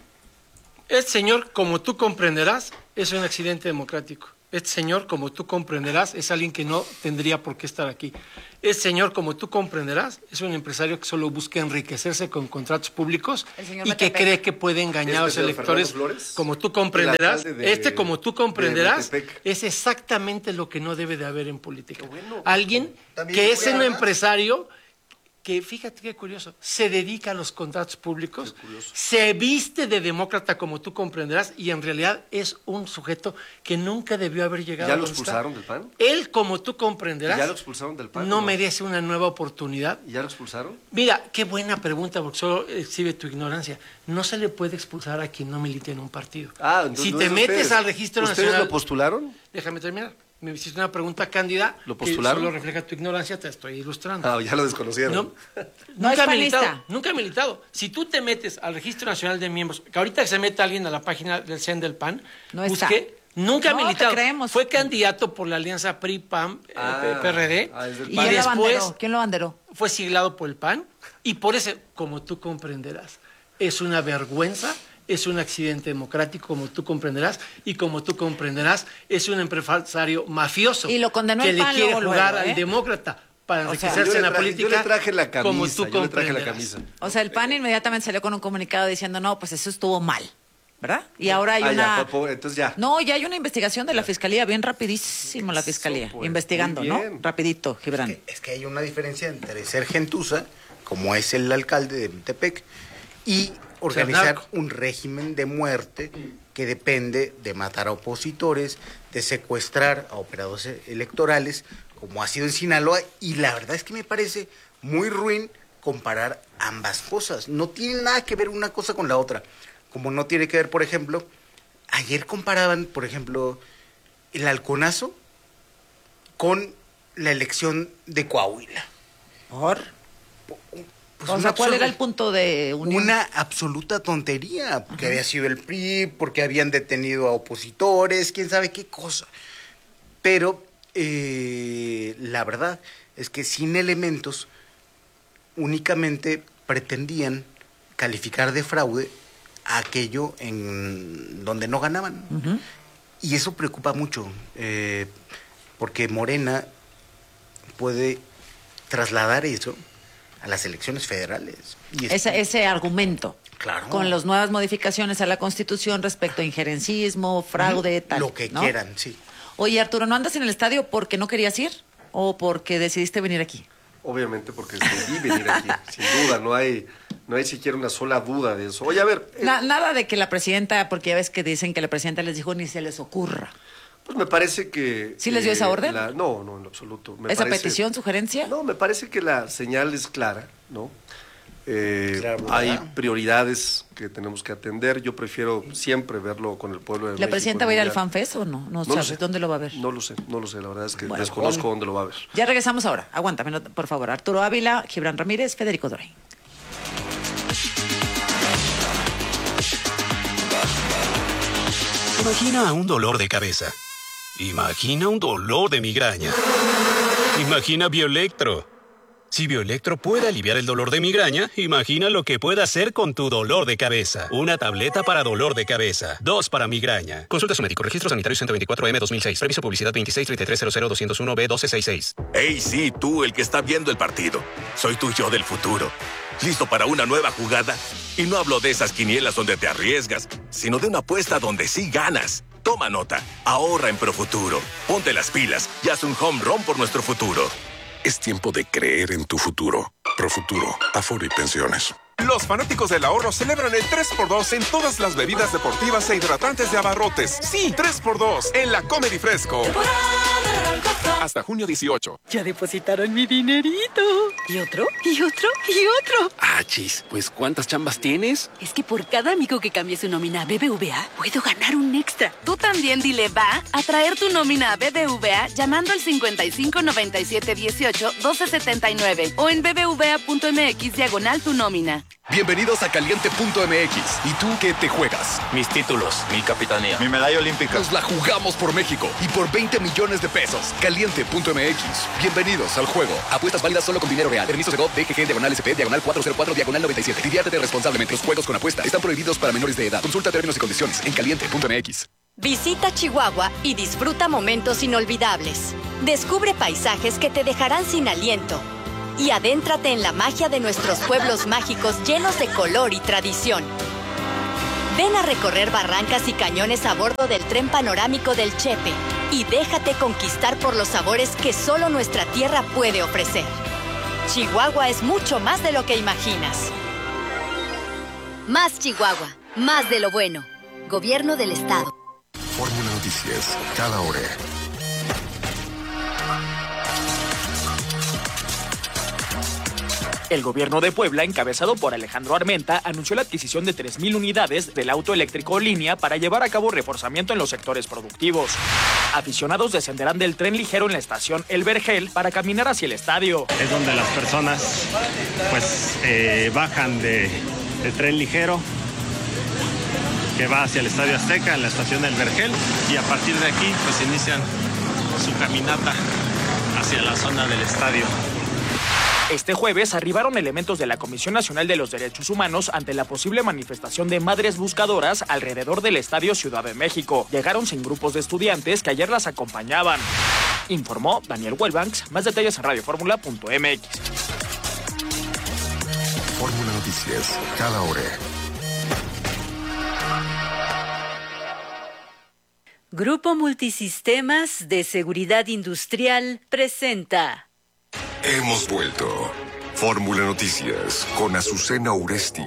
este señor, como tú comprenderás, es un accidente democrático. Este señor, como tú comprenderás, es alguien que no tendría por qué estar aquí. Este señor, como tú comprenderás, es un empresario que solo busca enriquecerse con contratos públicos El señor y que Metepec. cree que puede engañar a los Este, Fernando electores. Flores, Como tú el comprenderás, alcalde de- este, como tú de comprenderás, Metepec. es exactamente lo que no debe de haber en política. bueno. Alguien También que le es voy a un dar- empresario que, fíjate qué curioso, se dedica a los contratos públicos, se viste de demócrata como tú comprenderás y en realidad es un sujeto que nunca debió haber llegado ¿Ya a lo donde está. expulsaron del P A N? Él, como tú comprenderás, ¿Ya lo expulsaron del P A N? no merece una nueva oportunidad. ¿Y ya lo expulsaron? Mira, qué buena pregunta, porque solo exhibe tu ignorancia. No se le puede expulsar a quien no milite en un partido. Ah, entonces si no te es metes ustedes. al registro ¿Ustedes nacional... lo postularon? Déjame terminar. Me hiciste una pregunta cándida ¿Lo que postularon? solo refleja tu ignorancia, te estoy ilustrando. Ah, ya lo desconocieron. No, No nunca es ha panista. militado, nunca ha militado. Si tú te metes al Registro Nacional de Miembros, que ahorita se mete alguien a la página del C E N del P A N, No está. busque, nunca ha No, te militado. creemos. Fue candidato por la alianza P R I P A M, eh, Ah, P R D, ah, es del ¿Y y P A N. quién lo después abanderó? ¿Quién lo abanderó? fue siglado por el P A N, y por eso, como tú comprenderás, es una vergüenza. Es un accidente democrático, como tú comprenderás, y como tú comprenderás, es un empresario mafioso Y lo condenó que el le P A N quiere luego, jugar luego, ¿eh? al demócrata para O sea, enriquecerse Yo le en la traje- política. Yo le traje la camisa. como tú yo le traje la comprenderás. camisa. O sea, el P A N inmediatamente salió con un comunicado diciendo, no, pues eso estuvo mal, ¿verdad? Y ahora hay Ah, una... ya, po- entonces ya. No, ya hay una investigación de la Fiscalía, bien rapidísimo la Fiscalía, pues, investigando, muy ¿no? bien. Rapidito, Gibran. Es que, es que hay una diferencia entre ser gentuza, como es el alcalde de Metepec, y organizar narco. un régimen de muerte que depende de matar a opositores, de secuestrar a operadores electorales, como ha sido en Sinaloa, y la verdad es que me parece muy ruin comparar ambas cosas. No tiene nada que ver una cosa con la otra. Como no tiene que ver, por ejemplo, ayer comparaban, por ejemplo, el halconazo con la elección de Coahuila. ¿Por? Pues o una sea, ¿cuál era absurda- el punto de unión? Una absoluta tontería, porque había sido el P R I, porque habían detenido a opositores, quién sabe qué cosa. Pero eh, la verdad es que sin elementos únicamente pretendían calificar de fraude a aquello en donde no ganaban. Ujú. Y eso preocupa mucho, eh, porque Morena puede trasladar eso a las elecciones federales. Y es- Ese, ese argumento. Claro. Con las nuevas modificaciones a la Constitución respecto a injerencismo, fraude, tal. Lo que ¿no? quieran, sí. Oye, Arturo, ¿no andas en el estadio porque no querías ir o porque decidiste venir aquí? Obviamente porque decidí venir aquí, sin duda, no hay, no hay siquiera una sola duda de eso. Oye, a ver, eh, Na- nada de que la presidenta, porque ya ves que dicen que la presidenta les dijo ni se les ocurra. pues me parece que... ¿Sí les dio eh, esa orden? la- no, no, en absoluto. Me ¿Esa parece- petición, sugerencia? No, me parece que la señal es clara, ¿no? Eh, Claro, hay ¿verdad? prioridades que tenemos que atender. Yo prefiero siempre verlo con el pueblo de ¿La México, presidenta el va a ir al mundial. FanFest o no? No, No lo sabes sé. dónde lo va a ver. No lo sé, no lo sé. La verdad es que Bueno, desconozco dónde lo va a ver. Ya regresamos ahora. Aguántame, no- por favor. Arturo Ávila, Gibran Ramírez, Federico Doray. Imagina un dolor de cabeza. Imagina un dolor de migraña. Imagina Bioelectro. Si Bioelectro puede aliviar el dolor de migraña, imagina lo que puede hacer con tu dolor de cabeza. Una tableta para dolor de cabeza. Dos para migraña. Consulta a su médico. Registro sanitario ciento veinticuatro M dos mil seis. Previso publicidad veintiséis treinta y tres cero cero doscientos uno B doce sesenta y seis. Hey, sí, tú, el que está viendo el partido. Soy tu yo del futuro. ¿Listo para una nueva jugada? Y no hablo de esas quinielas donde te arriesgas, sino de una apuesta donde sí ganas. Toma nota. Ahorra en Profuturo. Ponte las pilas y haz un home run por nuestro futuro. Es tiempo de creer en tu futuro. Profuturo, Afore y Pensiones. Los fanáticos del ahorro celebran el tres por dos en todas las bebidas deportivas e hidratantes de Abarrotes. Sí, tres por dos en la Comer y Fresco. Hasta junio dieciocho. Ya depositaron mi dinerito. ¿Y otro? ¿Y otro? ¿Y otro? Ah, chis, pues ¿cuántas chambas tienes? Es que por cada amigo que cambie su nómina a B B V A, puedo ganar un extra. Tú también dile va a traer tu nómina a B B V A llamando al cincuenta y cinco noventa y siete dieciocho doce setenta y nueve o en bbva.mx diagonal tu nómina. Bienvenidos a Caliente punto M X. ¿Y tú qué te juegas? Mis títulos, mi capitanía, mi medalla olímpica. Nos la jugamos por México y por veinte millones de pesos. Caliente punto M X. Bienvenidos al juego. Apuestas válidas solo con dinero real. Permisos de G O V, D G G, diagonal S P, diagonal cuatrocientos cuatro, diagonal noventa y siete. Diviértete responsablemente. Los juegos con apuesta están prohibidos para menores de edad. Consulta términos y condiciones en caliente punto M X. Visita Chihuahua y disfruta momentos inolvidables. Descubre paisajes que te dejarán sin aliento. Y adéntrate en la magia de nuestros pueblos mágicos llenos de color y tradición. Ven a recorrer barrancas y cañones a bordo del tren panorámico del Chepe y déjate conquistar por los sabores que solo nuestra tierra puede ofrecer. Chihuahua es mucho más de lo que imaginas. Más Chihuahua, más de lo bueno. Gobierno del Estado. Fórmula Noticias, cada hora. El gobierno de Puebla, encabezado por Alejandro Armenta, anunció la adquisición de tres mil unidades del auto eléctrico línea para llevar a cabo reforzamiento en los sectores productivos. Aficionados descenderán del tren ligero en la estación El Vergel para caminar hacia el estadio. Es donde las personas pues eh, bajan de, del tren ligero que va hacia el Estadio Azteca en la estación El Vergel y a partir de aquí pues inician su caminata hacia la zona del estadio. Este jueves arribaron elementos de la Comisión Nacional de los Derechos Humanos ante la posible manifestación de madres buscadoras alrededor del Estadio Ciudad de México. Llegaron sin grupos de estudiantes que ayer las acompañaban. Informó Daniel Huelbanks. Más detalles en radio fórmula punto m x. Fórmula Noticias, cada hora. Grupo Multisistemas de Seguridad Industrial presenta... Hemos vuelto. Fórmula Noticias con Azucena Uresti.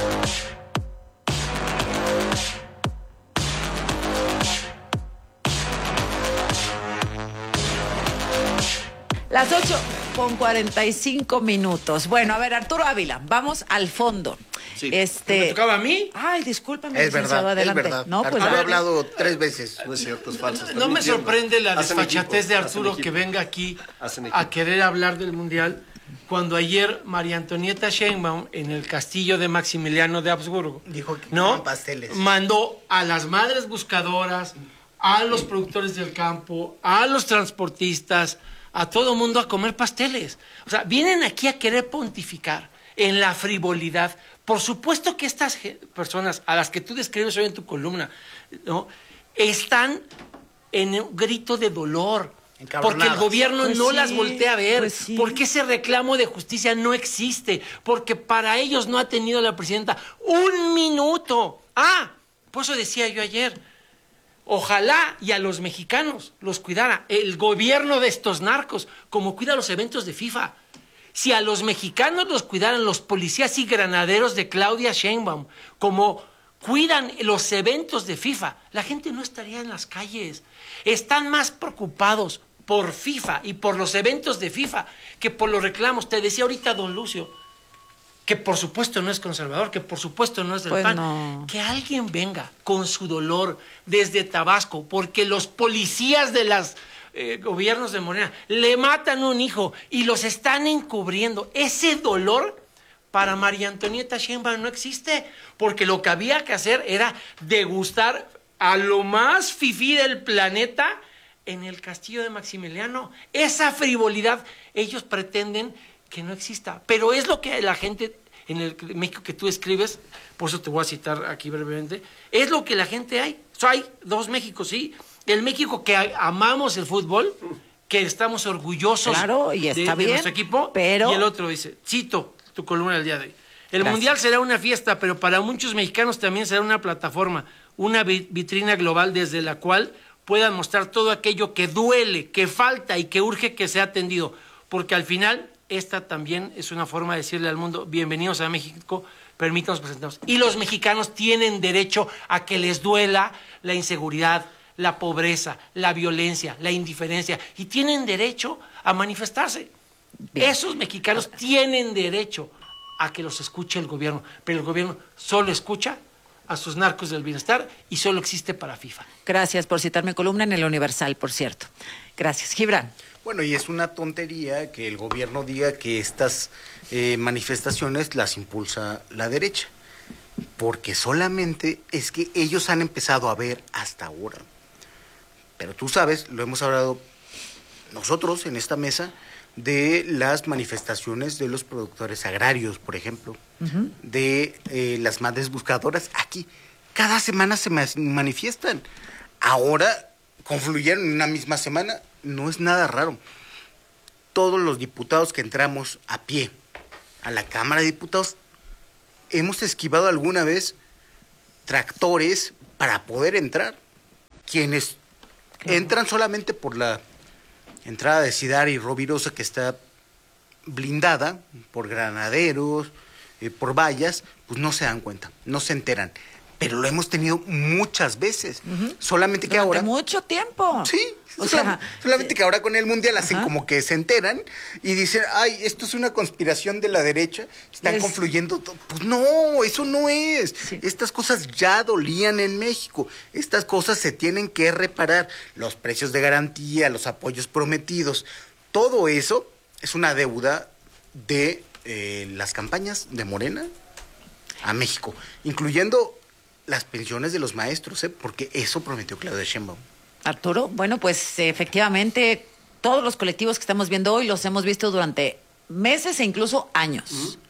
Las ocho con cuarenta y cinco minutos. Bueno, a ver, Arturo Ávila, vamos al fondo. Sí. Este... ¿Me tocaba a mí? Ay, discúlpame, Es verdad, adelante. es verdad. No, pues, Arturo a ha ver. hablado tres veces. No es cierto, es falso. No me mintiendo. sorprende la Hacen desfachatez equipo, de hacen Arturo equipo. que venga aquí Hacen equipo. a querer hablar del Mundial cuando ayer María Antonieta Sheinbaum en el castillo de Maximiliano de Habsburgo Dijo que ¿no? coman pasteles. mandó a las madres buscadoras, a los productores del campo, a los transportistas, a todo mundo a comer pasteles. O sea, vienen aquí a querer pontificar en la frivolidad. Por supuesto que estas ge- personas a las que tú describes hoy en tu columna, ¿no? están en un grito de dolor. Porque el gobierno Pues no sí, las voltea a ver, pues sí. porque ese reclamo de justicia no existe, porque para ellos no ha tenido la presidenta un minuto. Ah, por eso decía yo ayer, ojalá y a los mexicanos los cuidara el gobierno de estos narcos, como cuida los eventos de FIFA. Si a los mexicanos los cuidaran los policías y granaderos de Claudia Sheinbaum, como cuidan los eventos de FIFA, la gente no estaría en las calles. Están más preocupados por FIFA y por los eventos de FIFA que por los reclamos. Te decía ahorita don Lucio, que por supuesto no es conservador, que por supuesto no es del Pues P A N. no. Que alguien venga con su dolor desde Tabasco, porque los policías de los eh, gobiernos de Morena le matan un hijo y los están encubriendo. Ese dolor para María Antonieta Sheinbaum no existe, porque lo que había que hacer era degustar a lo más fifí del planeta en el castillo de Maximiliano. Esa frivolidad ellos pretenden que no exista, pero es lo que la gente en el México que tú escribes, por eso te voy a citar aquí brevemente, es lo que la gente hay. O sea, hay dos Méxicos, sí. El México que amamos el fútbol, que estamos orgullosos Claro, y de, está de bien, nuestro equipo, pero- y el otro dice, cito tu columna del día de hoy, el Gracias. Mundial será una fiesta, pero para muchos mexicanos también será una plataforma, una vi- vitrina global desde la cual puedan mostrar todo aquello que duele, que falta y que urge que sea atendido, porque al final esta también es una forma de decirle al mundo, bienvenidos a México, permítanos presentarnos. Y los mexicanos tienen derecho a que les duela la inseguridad, la pobreza, la violencia, la indiferencia, y tienen derecho a manifestarse. Bien. Esos mexicanos tienen derecho a que los escuche el gobierno, pero el gobierno solo escucha a sus narcos del bienestar y solo existe para FIFA. Gracias por citarme columna en el Universal, por cierto. Gracias. Gibran. Bueno, y es una tontería que el gobierno diga que estas eh, manifestaciones las impulsa la derecha, porque solamente es que ellos han empezado a ver hasta ahora. Pero tú sabes, lo hemos hablado nosotros en esta mesa, de las manifestaciones de los productores agrarios, por ejemplo, uh-huh. de eh, las madres buscadoras. Aquí, cada semana se manifiestan. Ahora, confluyeron en una misma semana, no es nada raro. Todos los diputados que entramos a pie a la Cámara de Diputados, hemos esquivado alguna vez tractores para poder entrar. Quienes claro. entran solamente por la entrada de Cidar y Rovirosa, que está blindada por granaderos, eh, por vallas, pues no se dan cuenta, no se enteran. Pero lo hemos tenido muchas veces. Uh-huh. Solamente que Durante ahora... mucho tiempo. Sí, o sea, solamente sí. que ahora con el Mundial hacen uh-huh. como que se enteran y dicen, ay, esto es una conspiración de la derecha, están es... confluyendo. Pues no, eso no es. Sí. Estas cosas ya dolían en México. Estas cosas se tienen que reparar. Los precios de garantía, los apoyos prometidos, todo eso es una deuda de eh, las campañas de Morena a México, incluyendo las pensiones de los maestros, ¿eh? Porque eso prometió Claudia Sheinbaum. Arturo, bueno, pues efectivamente todos los colectivos que estamos viendo hoy los hemos visto durante meses e incluso años.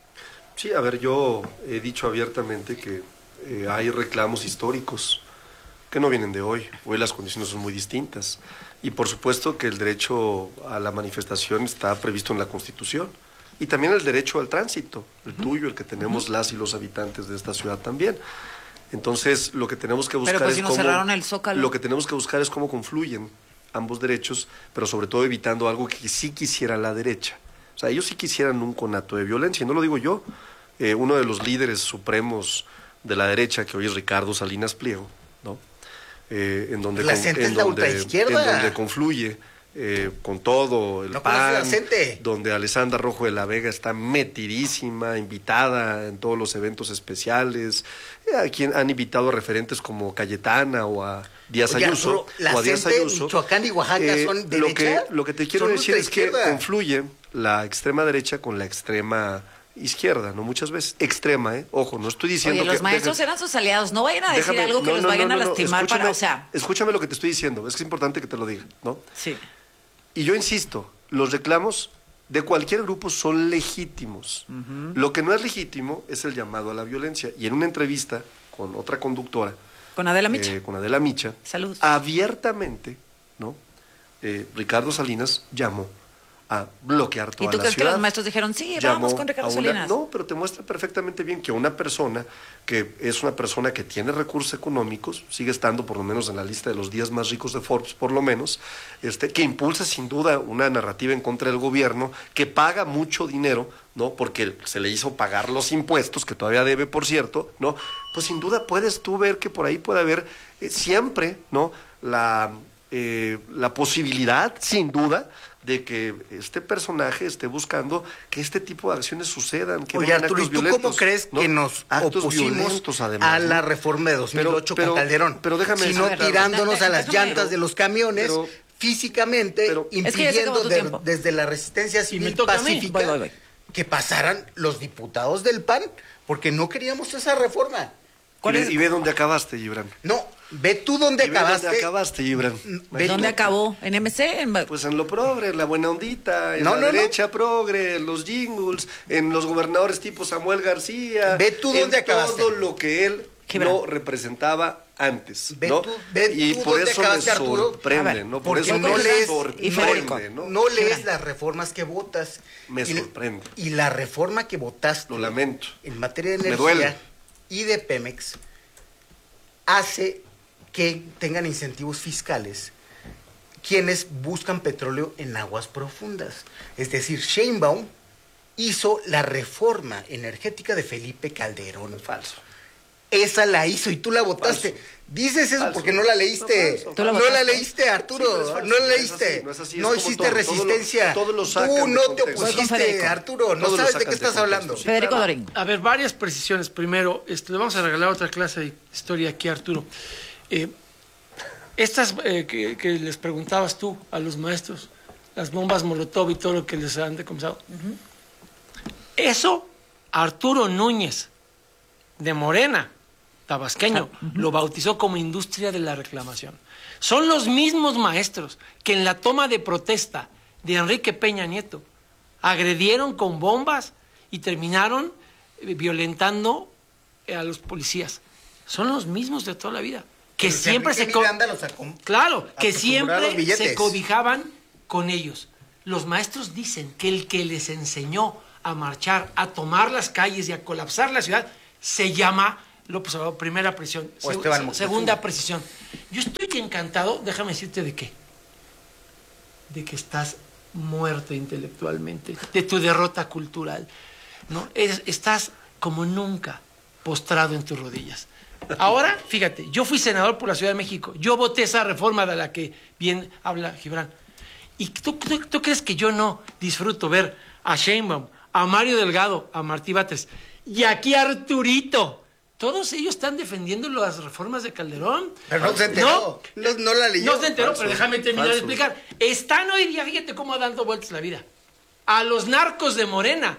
Sí, a ver, yo he dicho abiertamente que eh, hay reclamos históricos que no vienen de hoy. Hoy las condiciones son muy distintas. Y por supuesto que el derecho a la manifestación está previsto en la Constitución. Y también el derecho al tránsito, el uh-huh. tuyo, el que tenemos uh-huh. las y los habitantes de esta ciudad también. Entonces, lo que tenemos que buscar pero pues, es si nos cómo, cerraron el Zócalo. Lo que tenemos que buscar es cómo confluyen ambos derechos, pero sobre todo evitando algo que sí quisiera la derecha. O sea, ellos sí quisieran un conato de violencia, y no lo digo yo. Eh, uno de los líderes supremos de la derecha, que hoy es Ricardo Salinas Pliego, ¿no? Eh, en donde la con, gente en es la donde, ultraizquierda. en donde confluye eh, con todo el no P A N, donde Alessandra Rojo de la Vega está metidísima, invitada en todos los eventos especiales, eh, a quien han invitado a referentes como Cayetana o a Díaz Oye, Ayuso, la o a Díaz Ayuso. Michoacán y Oaxaca eh, son derecha. Lo que, lo que te quiero son decir es que confluye la extrema derecha con la extrema izquierda, ¿no? Muchas veces. Extrema, ¿eh? Ojo, no estoy diciendo Oye, que... los maestros deja, eran sus aliados, no vayan a decir déjame, algo que no, los no, vayan no, no, a lastimar escúchame, para, o sea... Escúchame lo que te estoy diciendo, es que es importante que te lo diga, ¿no? Sí. Y yo insisto, los reclamos de cualquier grupo son legítimos. Uh-huh. Lo que no es legítimo es el llamado a la violencia. Y en una entrevista con otra conductora... Con Adela Micha. Eh, con Adela Micha. Saludos. Abiertamente, ¿no? Eh, Ricardo Salinas llamó a bloquear toda la ciudad. ¿Y tú crees que los maestros dijeron, sí, vamos con Ricardo una, Salinas? No, pero te muestra perfectamente bien que una persona que es una persona que tiene recursos económicos, sigue estando por lo menos en la lista de los diez más ricos de Forbes, por lo menos, este, que impulsa sin duda una narrativa en contra del gobierno, que paga mucho dinero, ¿no? Porque se le hizo pagar los impuestos, que todavía debe, por cierto, ¿no? Pues sin duda puedes tú ver que por ahí puede haber eh, siempre, ¿no? La, eh, la posibilidad, sin duda, de que este personaje esté buscando que este tipo de acciones sucedan, que Oye, Arturo, ¿y tú violentos, cómo crees ¿no? que nos actos opusimos además, a ¿no? la reforma de dos mil ocho pero, con pero, Calderón? Pero déjame sino decir, tirándonos claro, a las déjame, llantas pero, de los camiones, pero, físicamente, pero, impidiendo es que de, desde la resistencia civil pacífica voy, voy, voy. que pasaran los diputados del P A N, porque no queríamos esa reforma. Y ve, y ve dónde acabaste, Gibran. No, ve tú dónde y acabaste. Ve dónde acabaste, Gibran. ¿Ve ¿Dónde acabó? ¿En M C? En... Pues en lo progre, en la buena ondita, en no, la no, derecha no. progre, en los jingles, en los gobernadores tipo Samuel García. Ve tú dónde en acabaste. todo lo que él Gibran. no representaba antes, ve ¿no? Tú, ve y tú por dónde eso me acabaste, Arturo, sorprende, ver, ¿no? Por porque eso no me lees, sorprende, ¿no? no lees las reformas que votas. Me y, sorprende. Y la reforma que votaste, lo lamento, en materia de me duele. energía y de Pemex, hace que tengan incentivos fiscales quienes buscan petróleo en aguas profundas. Es decir, Sheinbaum hizo la reforma energética de Felipe Calderón. Falso. Esa la hizo y tú la votaste. Falso. Dices eso falso. Porque no la leíste. No, la, no la leíste, Arturo. Sí, no, no la leíste. No, es así, no, es así, no hiciste todo, resistencia. Todo lo, todo lo tú no te opusiste, Arturo. No sabes de qué estás hablando. Sí, Federico Dorín. A ver, varias precisiones. Primero, este, le vamos a regalar otra clase de historia aquí, Arturo. Eh, estas eh, que, que les preguntabas tú a los maestros, las bombas Molotov y todo lo que les han decomisado. Uh-huh. Eso, Arturo Núñez, de Morena, tabasqueño, uh-huh. lo bautizó como industria de la reclamación. Son los mismos maestros que en la toma de protesta de Enrique Peña Nieto agredieron con bombas y terminaron violentando a los policías. Son los mismos de toda la vida. Que Pero siempre se... Co- claro, que siempre se cobijaban con ellos. Los maestros dicen que el que les enseñó a marchar, a tomar las calles y a colapsar la ciudad, se llama López Obrador, primera precisión, seg- segunda precisión. Yo estoy encantado, déjame decirte de qué. De que estás muerto intelectualmente, de tu derrota cultural, ¿no? Eres, estás como nunca postrado en tus rodillas. Ahora, fíjate, yo fui senador por la Ciudad de México, yo voté esa reforma de la que bien habla Gibran. ¿Y tú, tú, tú crees que yo no disfruto ver a Sheinbaum, a Mario Delgado, a Martí Batres y aquí a Arturito? Todos ellos están defendiendo las reformas de Calderón. Pero no se enteró. No, no, no la leyó. No se enteró, falso, pero déjame terminar falso. de explicar. Están hoy día, fíjate cómo dando vueltas la vida, a los narcos de Morena,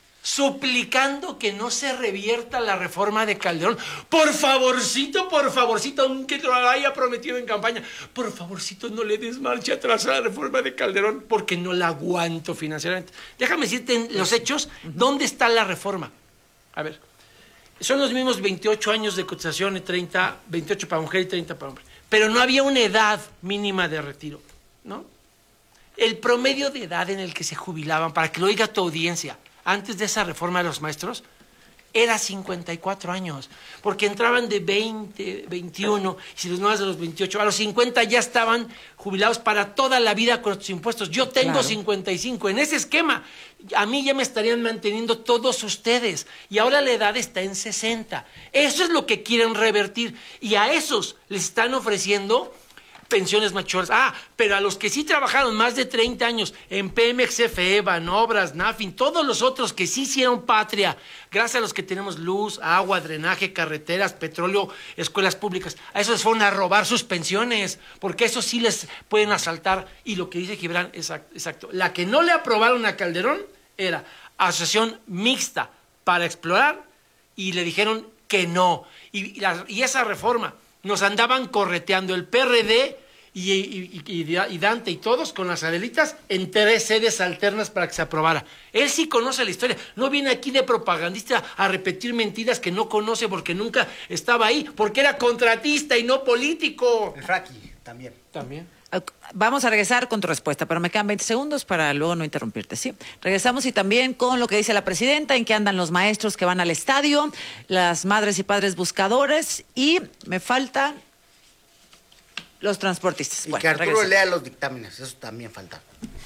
suplicando que no se revierta la reforma de Calderón. Por favorcito, por favorcito, aunque te lo haya prometido en campaña, por favorcito no le des marcha atrás a la reforma de Calderón, porque no la aguanto financieramente. Déjame decirte en los hechos, ¿dónde está la reforma? A ver, son los mismos veintiocho años de cotización y treinta, veintiocho para mujer y treinta para hombre. Pero no había una edad mínima de retiro, ¿no? El promedio de edad en el que se jubilaban, para que lo oiga tu audiencia, antes de esa reforma de los maestros, era cincuenta y cuatro años, porque entraban de veinte, veintiuno, y si los nuevos de los veintiocho, a los cincuenta ya estaban jubilados para toda la vida con sus impuestos. Yo tengo claro. cincuenta y cinco, en ese esquema, a mí ya me estarían manteniendo todos ustedes, y ahora la edad está en sesenta. Eso es lo que quieren revertir, y a esos les están ofreciendo pensiones mayores. Ah, pero a los que sí trabajaron más de treinta años en Pemex, C F E, Banobras, Nafin, todos los otros que sí hicieron patria, gracias a los que tenemos luz, agua, drenaje, carreteras, petróleo, escuelas públicas, a esos les fueron a robar sus pensiones, porque eso sí les pueden asaltar. Y lo que dice Gibran es exacto. La que no le aprobaron a Calderón era asociación mixta para explorar, y le dijeron que no. Y, y, la, y esa reforma nos andaban correteando el P R D y, y, y, y Dante y todos con las Adelitas en tres sedes alternas para que se aprobara. Él sí conoce la historia, no viene aquí de propagandista a repetir mentiras que no conoce porque nunca estaba ahí, porque era contratista y no político. El Fraki también. También. Vamos a regresar con tu respuesta, pero me quedan veinte segundos para luego no interrumpirte, ¿sí? Regresamos y también con lo que dice la presidenta, en qué andan los maestros que van al estadio, las madres y padres buscadores, y me faltan los transportistas. Y bueno, que Arturo regresamos. lea los dictámenes, eso también falta.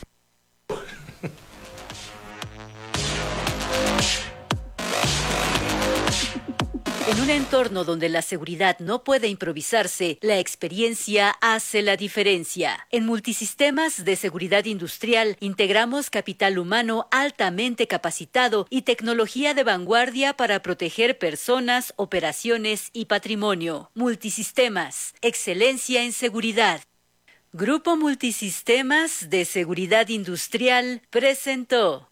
En un entorno donde la seguridad no puede improvisarse, la experiencia hace la diferencia. En Multisistemas de Seguridad Industrial integramos capital humano altamente capacitado y tecnología de vanguardia para proteger personas, operaciones y patrimonio. Multisistemas, excelencia en seguridad. Grupo Multisistemas de Seguridad Industrial presentó.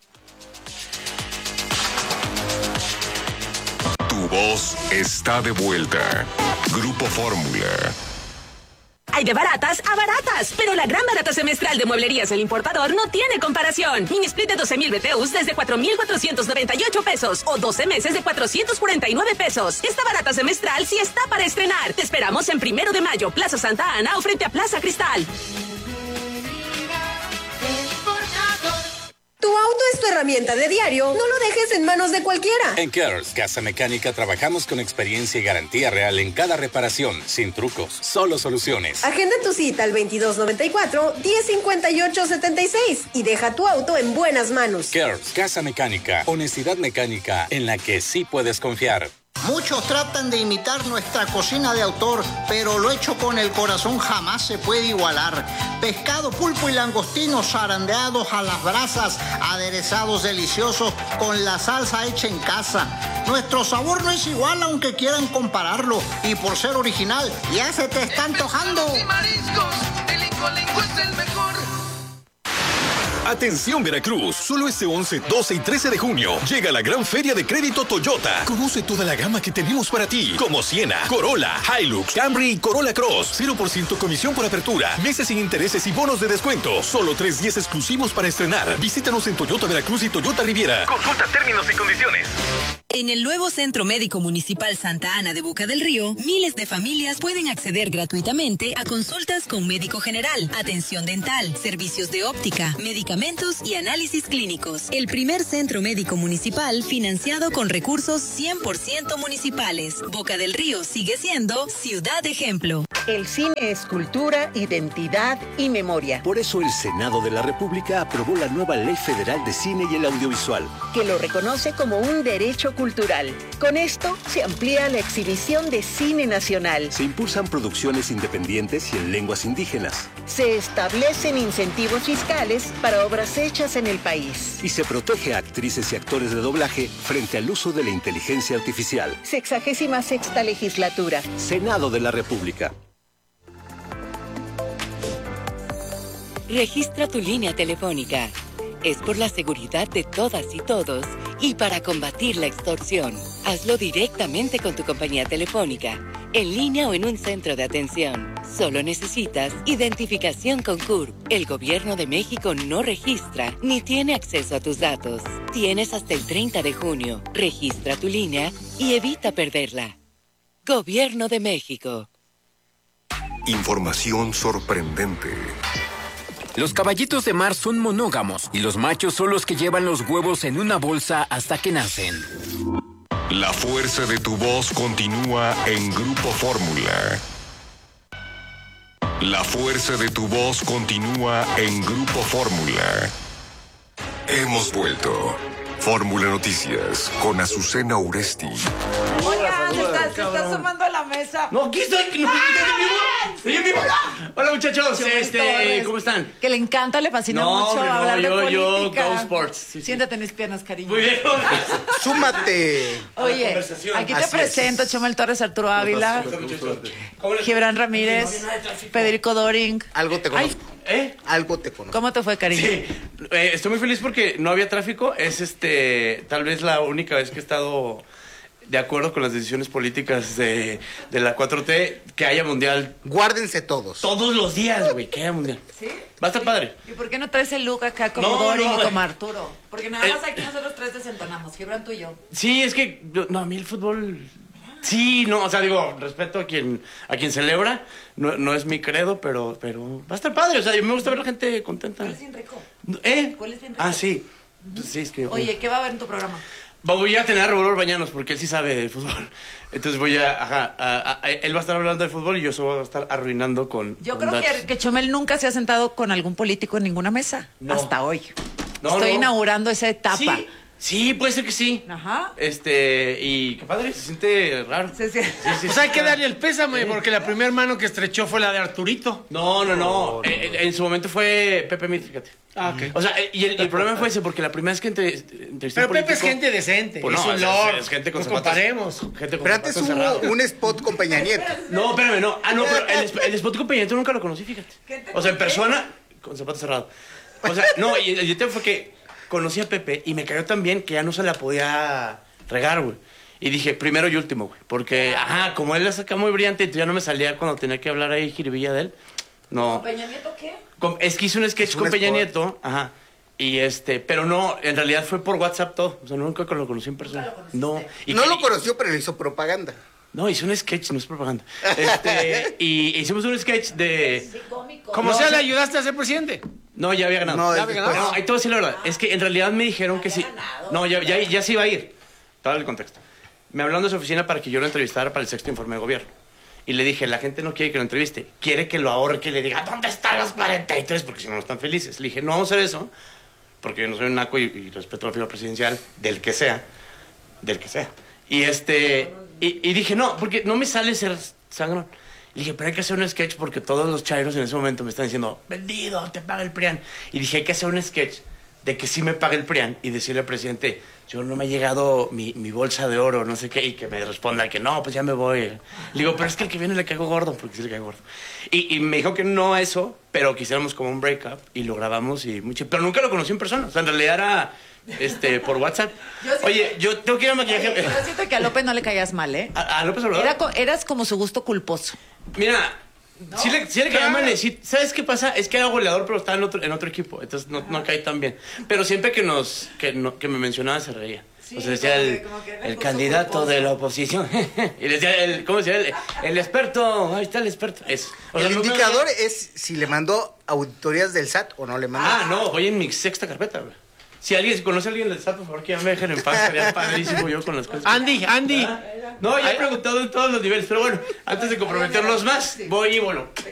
Tu voz está de vuelta. Grupo Fórmula. Hay de baratas a baratas, pero la gran barata semestral de Mueblerías El Importador no tiene comparación. Mini split de doce mil B T Us desde cuatro mil cuatrocientos noventa y ocho pesos o doce meses de cuatrocientos cuarenta y nueve pesos. Esta barata semestral sí está para estrenar. Te esperamos en Primero de Mayo, Plaza Santa Ana o frente a Plaza Cristal. Tu auto es tu herramienta de diario, no lo dejes en manos de cualquiera. En Cares Casa Mecánica trabajamos con experiencia y garantía real en cada reparación, sin trucos, solo soluciones. Agenda tu cita al veintidós noventa y cuatro, diez cincuenta y ocho setenta y seis y deja tu auto en buenas manos. Cares Casa Mecánica, honestidad mecánica en la que sí puedes confiar. Muchos tratan de imitar nuestra cocina de autor, pero lo hecho con el corazón jamás se puede igualar. Pescado, pulpo y langostinos zarandeados a las brasas, aderezados deliciosos con la salsa hecha en casa. Nuestro sabor no es igual aunque quieran compararlo, y por ser original ya se te está antojando. El Incolinco es el mejor. Atención Veracruz, solo este once, doce y trece de junio llega la gran feria de crédito Toyota. Conoce toda la gama que tenemos para ti, como Siena, Corolla, Hilux, Camry y Corolla Cross. cero por ciento comisión por apertura, meses sin intereses y bonos de descuento. Solo tres días exclusivos para estrenar. Visítanos en Toyota Veracruz y Toyota Riviera. Consulta términos y condiciones. En el nuevo Centro Médico Municipal Santa Ana de Boca del Río, miles de familias pueden acceder gratuitamente a consultas con médico general, atención dental, servicios de óptica, medicamentos y análisis clínicos. El primer centro médico municipal financiado con recursos cien por ciento municipales. Boca del Río sigue siendo ciudad ejemplo. El cine es cultura, identidad y memoria. Por eso el Senado de la República aprobó la nueva Ley Federal de Cine y el Audiovisual, que lo reconoce como un derecho cultural. Con esto se amplía la exhibición de cine nacional. Se impulsan producciones independientes y en lenguas indígenas. Se establecen incentivos fiscales para obras hechas en el país. Y se protege a actrices y actores de doblaje frente al uso de la inteligencia artificial. Sexagésima sexta legislatura. Senado de la República. Registra tu línea telefónica. Es por la seguridad de todas y todos y para combatir la extorsión. Hazlo directamente con tu compañía telefónica, en línea o en un centro de atención. Solo necesitas identificación con C U R P. El Gobierno de México no registra ni tiene acceso a tus datos. Tienes hasta el treinta de junio. Registra tu línea y evita perderla. Gobierno de México. Información sorprendente. Los caballitos de mar son monógamos y los machos son los que llevan los huevos en una bolsa hasta que nacen. La fuerza de tu voz continúa en Grupo Fórmula. La fuerza de tu voz continúa en Grupo Fórmula. Hemos vuelto. Fórmula Noticias con Azucena Uresti. Oigan, se está, se está sumando a la mesa. No, aquí estoy. No, estoy en vivo. Hola, muchachos. Este, ¿cómo están? Que le encanta, le fascina no, mucho no, hablar yo, de yo, política. Go Sports. Sí, sí. Siéntate en mis piernas, cariño. Muy bien. Súmate. Oye, aquí te Así presento es. Chumel Torres, Arturo Ávila, Gibran Ramírez, Federico Doring. Algo te conozco. ¿Eh? Algo te conozco. ¿Cómo te fue, cariño? Sí, eh, estoy muy feliz porque no había tráfico. Es este, tal vez la única vez que he estado de acuerdo con las decisiones políticas de, de la cuatro T, que haya mundial. Guárdense todos. Todos los días, güey, que haya mundial. ¿Sí? Va a estar padre. ¿Y por qué no traes el look acá como No, Doring no, y como eh. Arturo? Porque nada Eh. más aquí nosotros tres desentonamos, Gibran, tú y yo. Sí, es que, yo- no, a mí el fútbol... Sí, no, o sea, digo, respeto a quien a quien celebra, no, no es mi credo, pero pero va a estar padre, o sea, me gusta ver a la gente contenta. ¿Cuál es bien rico? ¿Eh? ¿Cuál es bien rico? Ah, sí. Pues sí, es que... Oye, ¿qué va a haber en tu programa? Voy a tener a Roberto Bañanos porque él sí sabe de fútbol. Entonces voy a, ajá, a- a- él va a estar hablando de fútbol y yo solo voy a estar arruinando con... Yo con creo datos. que, que Chumel nunca se ha sentado con algún político en ninguna mesa. No. Hasta hoy. No, Estoy no. inaugurando esa etapa. Sí, sí, puede ser que sí. Ajá. Este, y qué padre, se siente raro. Sí, sí. sí, Pues hay que darle el pésame, porque la primera mano que estrechó fue la de Arturito. No, no, no. Eh, eh, en su momento fue Pepe Mit, fíjate. Ah, ok. O sea, eh, y el, el problema fue ese, porque la primera vez que entre, entrevisté a Pero un Pepe es político- gente decente. Pues es no, un es- lord. es gente con No zapatos- comparemos. Gente con Pero antes zapatos hubo cerrados. un spot con Peña Nieto. No, espérame, no. Ah, no, pero el, el spot con Peña Nieto nunca lo conocí, fíjate. O sea, en persona, con zapatos cerrados. O sea, no, y el el tema fue que conocí a Pepe y me cayó tan bien que ya no se la podía regar, güey. Y dije, primero y último, güey. Porque, ajá, como él la saca muy brillante, entonces ya no me salía cuando tenía que hablar ahí jiribilla de él. No. ¿Con Peña Nieto qué? Con- es que hice un sketch un con Peña spot. Nieto, ajá. Y este, pero no, en realidad fue por WhatsApp todo. O sea, nunca lo conocí en persona. No. Y No que- lo conoció, pero le hizo propaganda. No, hice un sketch, no es propaganda. Este, y hicimos un sketch de... Como No, sea, o le sea- ayudaste a ser presidente. No, ya había ganado. No, ya había ganado. ganado. No, ahí te voy a decir la verdad. Es que en realidad me dijeron que sí. No, ya, ya, ya se iba a ir. Todo el contexto. Me hablaron de su oficina para que yo lo entrevistara para el sexto informe de gobierno. Y le dije, la gente no quiere que lo entreviste. Quiere que lo ahorque y le diga, ¿dónde están los cuarenta y tres? Porque si no, no están felices. Le dije, no vamos a hacer eso. Porque yo no soy un naco y, y respeto la figura presidencial del que sea. Del que sea. Y este... Y, y dije, no, porque no me sale ser sangrón. Y dije, pero hay que hacer un sketch porque todos los chairos en ese momento me están diciendo, vendido, te paga el PRIAN. Y dije, hay que hacer un sketch de que sí me pague el PRIAN y decirle al presidente, yo no me ha llegado mi, mi bolsa de oro, no sé qué, y que me responda que no, pues ya me voy. Le digo, pero es que el que viene le caigo gordo, porque sí le caigo gordo. Y, y me dijo que no a eso, pero quisiéramos como un breakup y lo grabamos y mucho. Pero nunca lo conocí en persona, o sea, en realidad era este, por WhatsApp. Yo Oye, yo tengo que ir a maquillaje. Oye, yo siento que a López no le caías mal, ¿eh? ¿A, a López Obrador? Era co- eras como su gusto culposo. Mira, no, sí le, sí le caía mal. Sí, ¿sabes qué pasa? Es que era goleador, pero estaba en otro, en otro equipo. Entonces no, no caí tan bien. Pero siempre que nos que, no, que me mencionaba se reía. Sí, o sea, decía el, el candidato culposo de la oposición. Y decía, el, ¿cómo decía? El, el experto. Ahí está el experto. Eso. O sea, el no indicador me... es si le mandó auditorías del S A T o no le mandó. Ah, no, voy en mi sexta carpeta, güey. Si alguien conoce a alguien del S A T, por favor, que ya me dejen en paz. Sería padrísimo yo con las cosas. Andy, Andy. ¿Ah? No, ya he preguntado en todos los niveles, pero bueno, antes de comprometerlos más, voy y vuelo.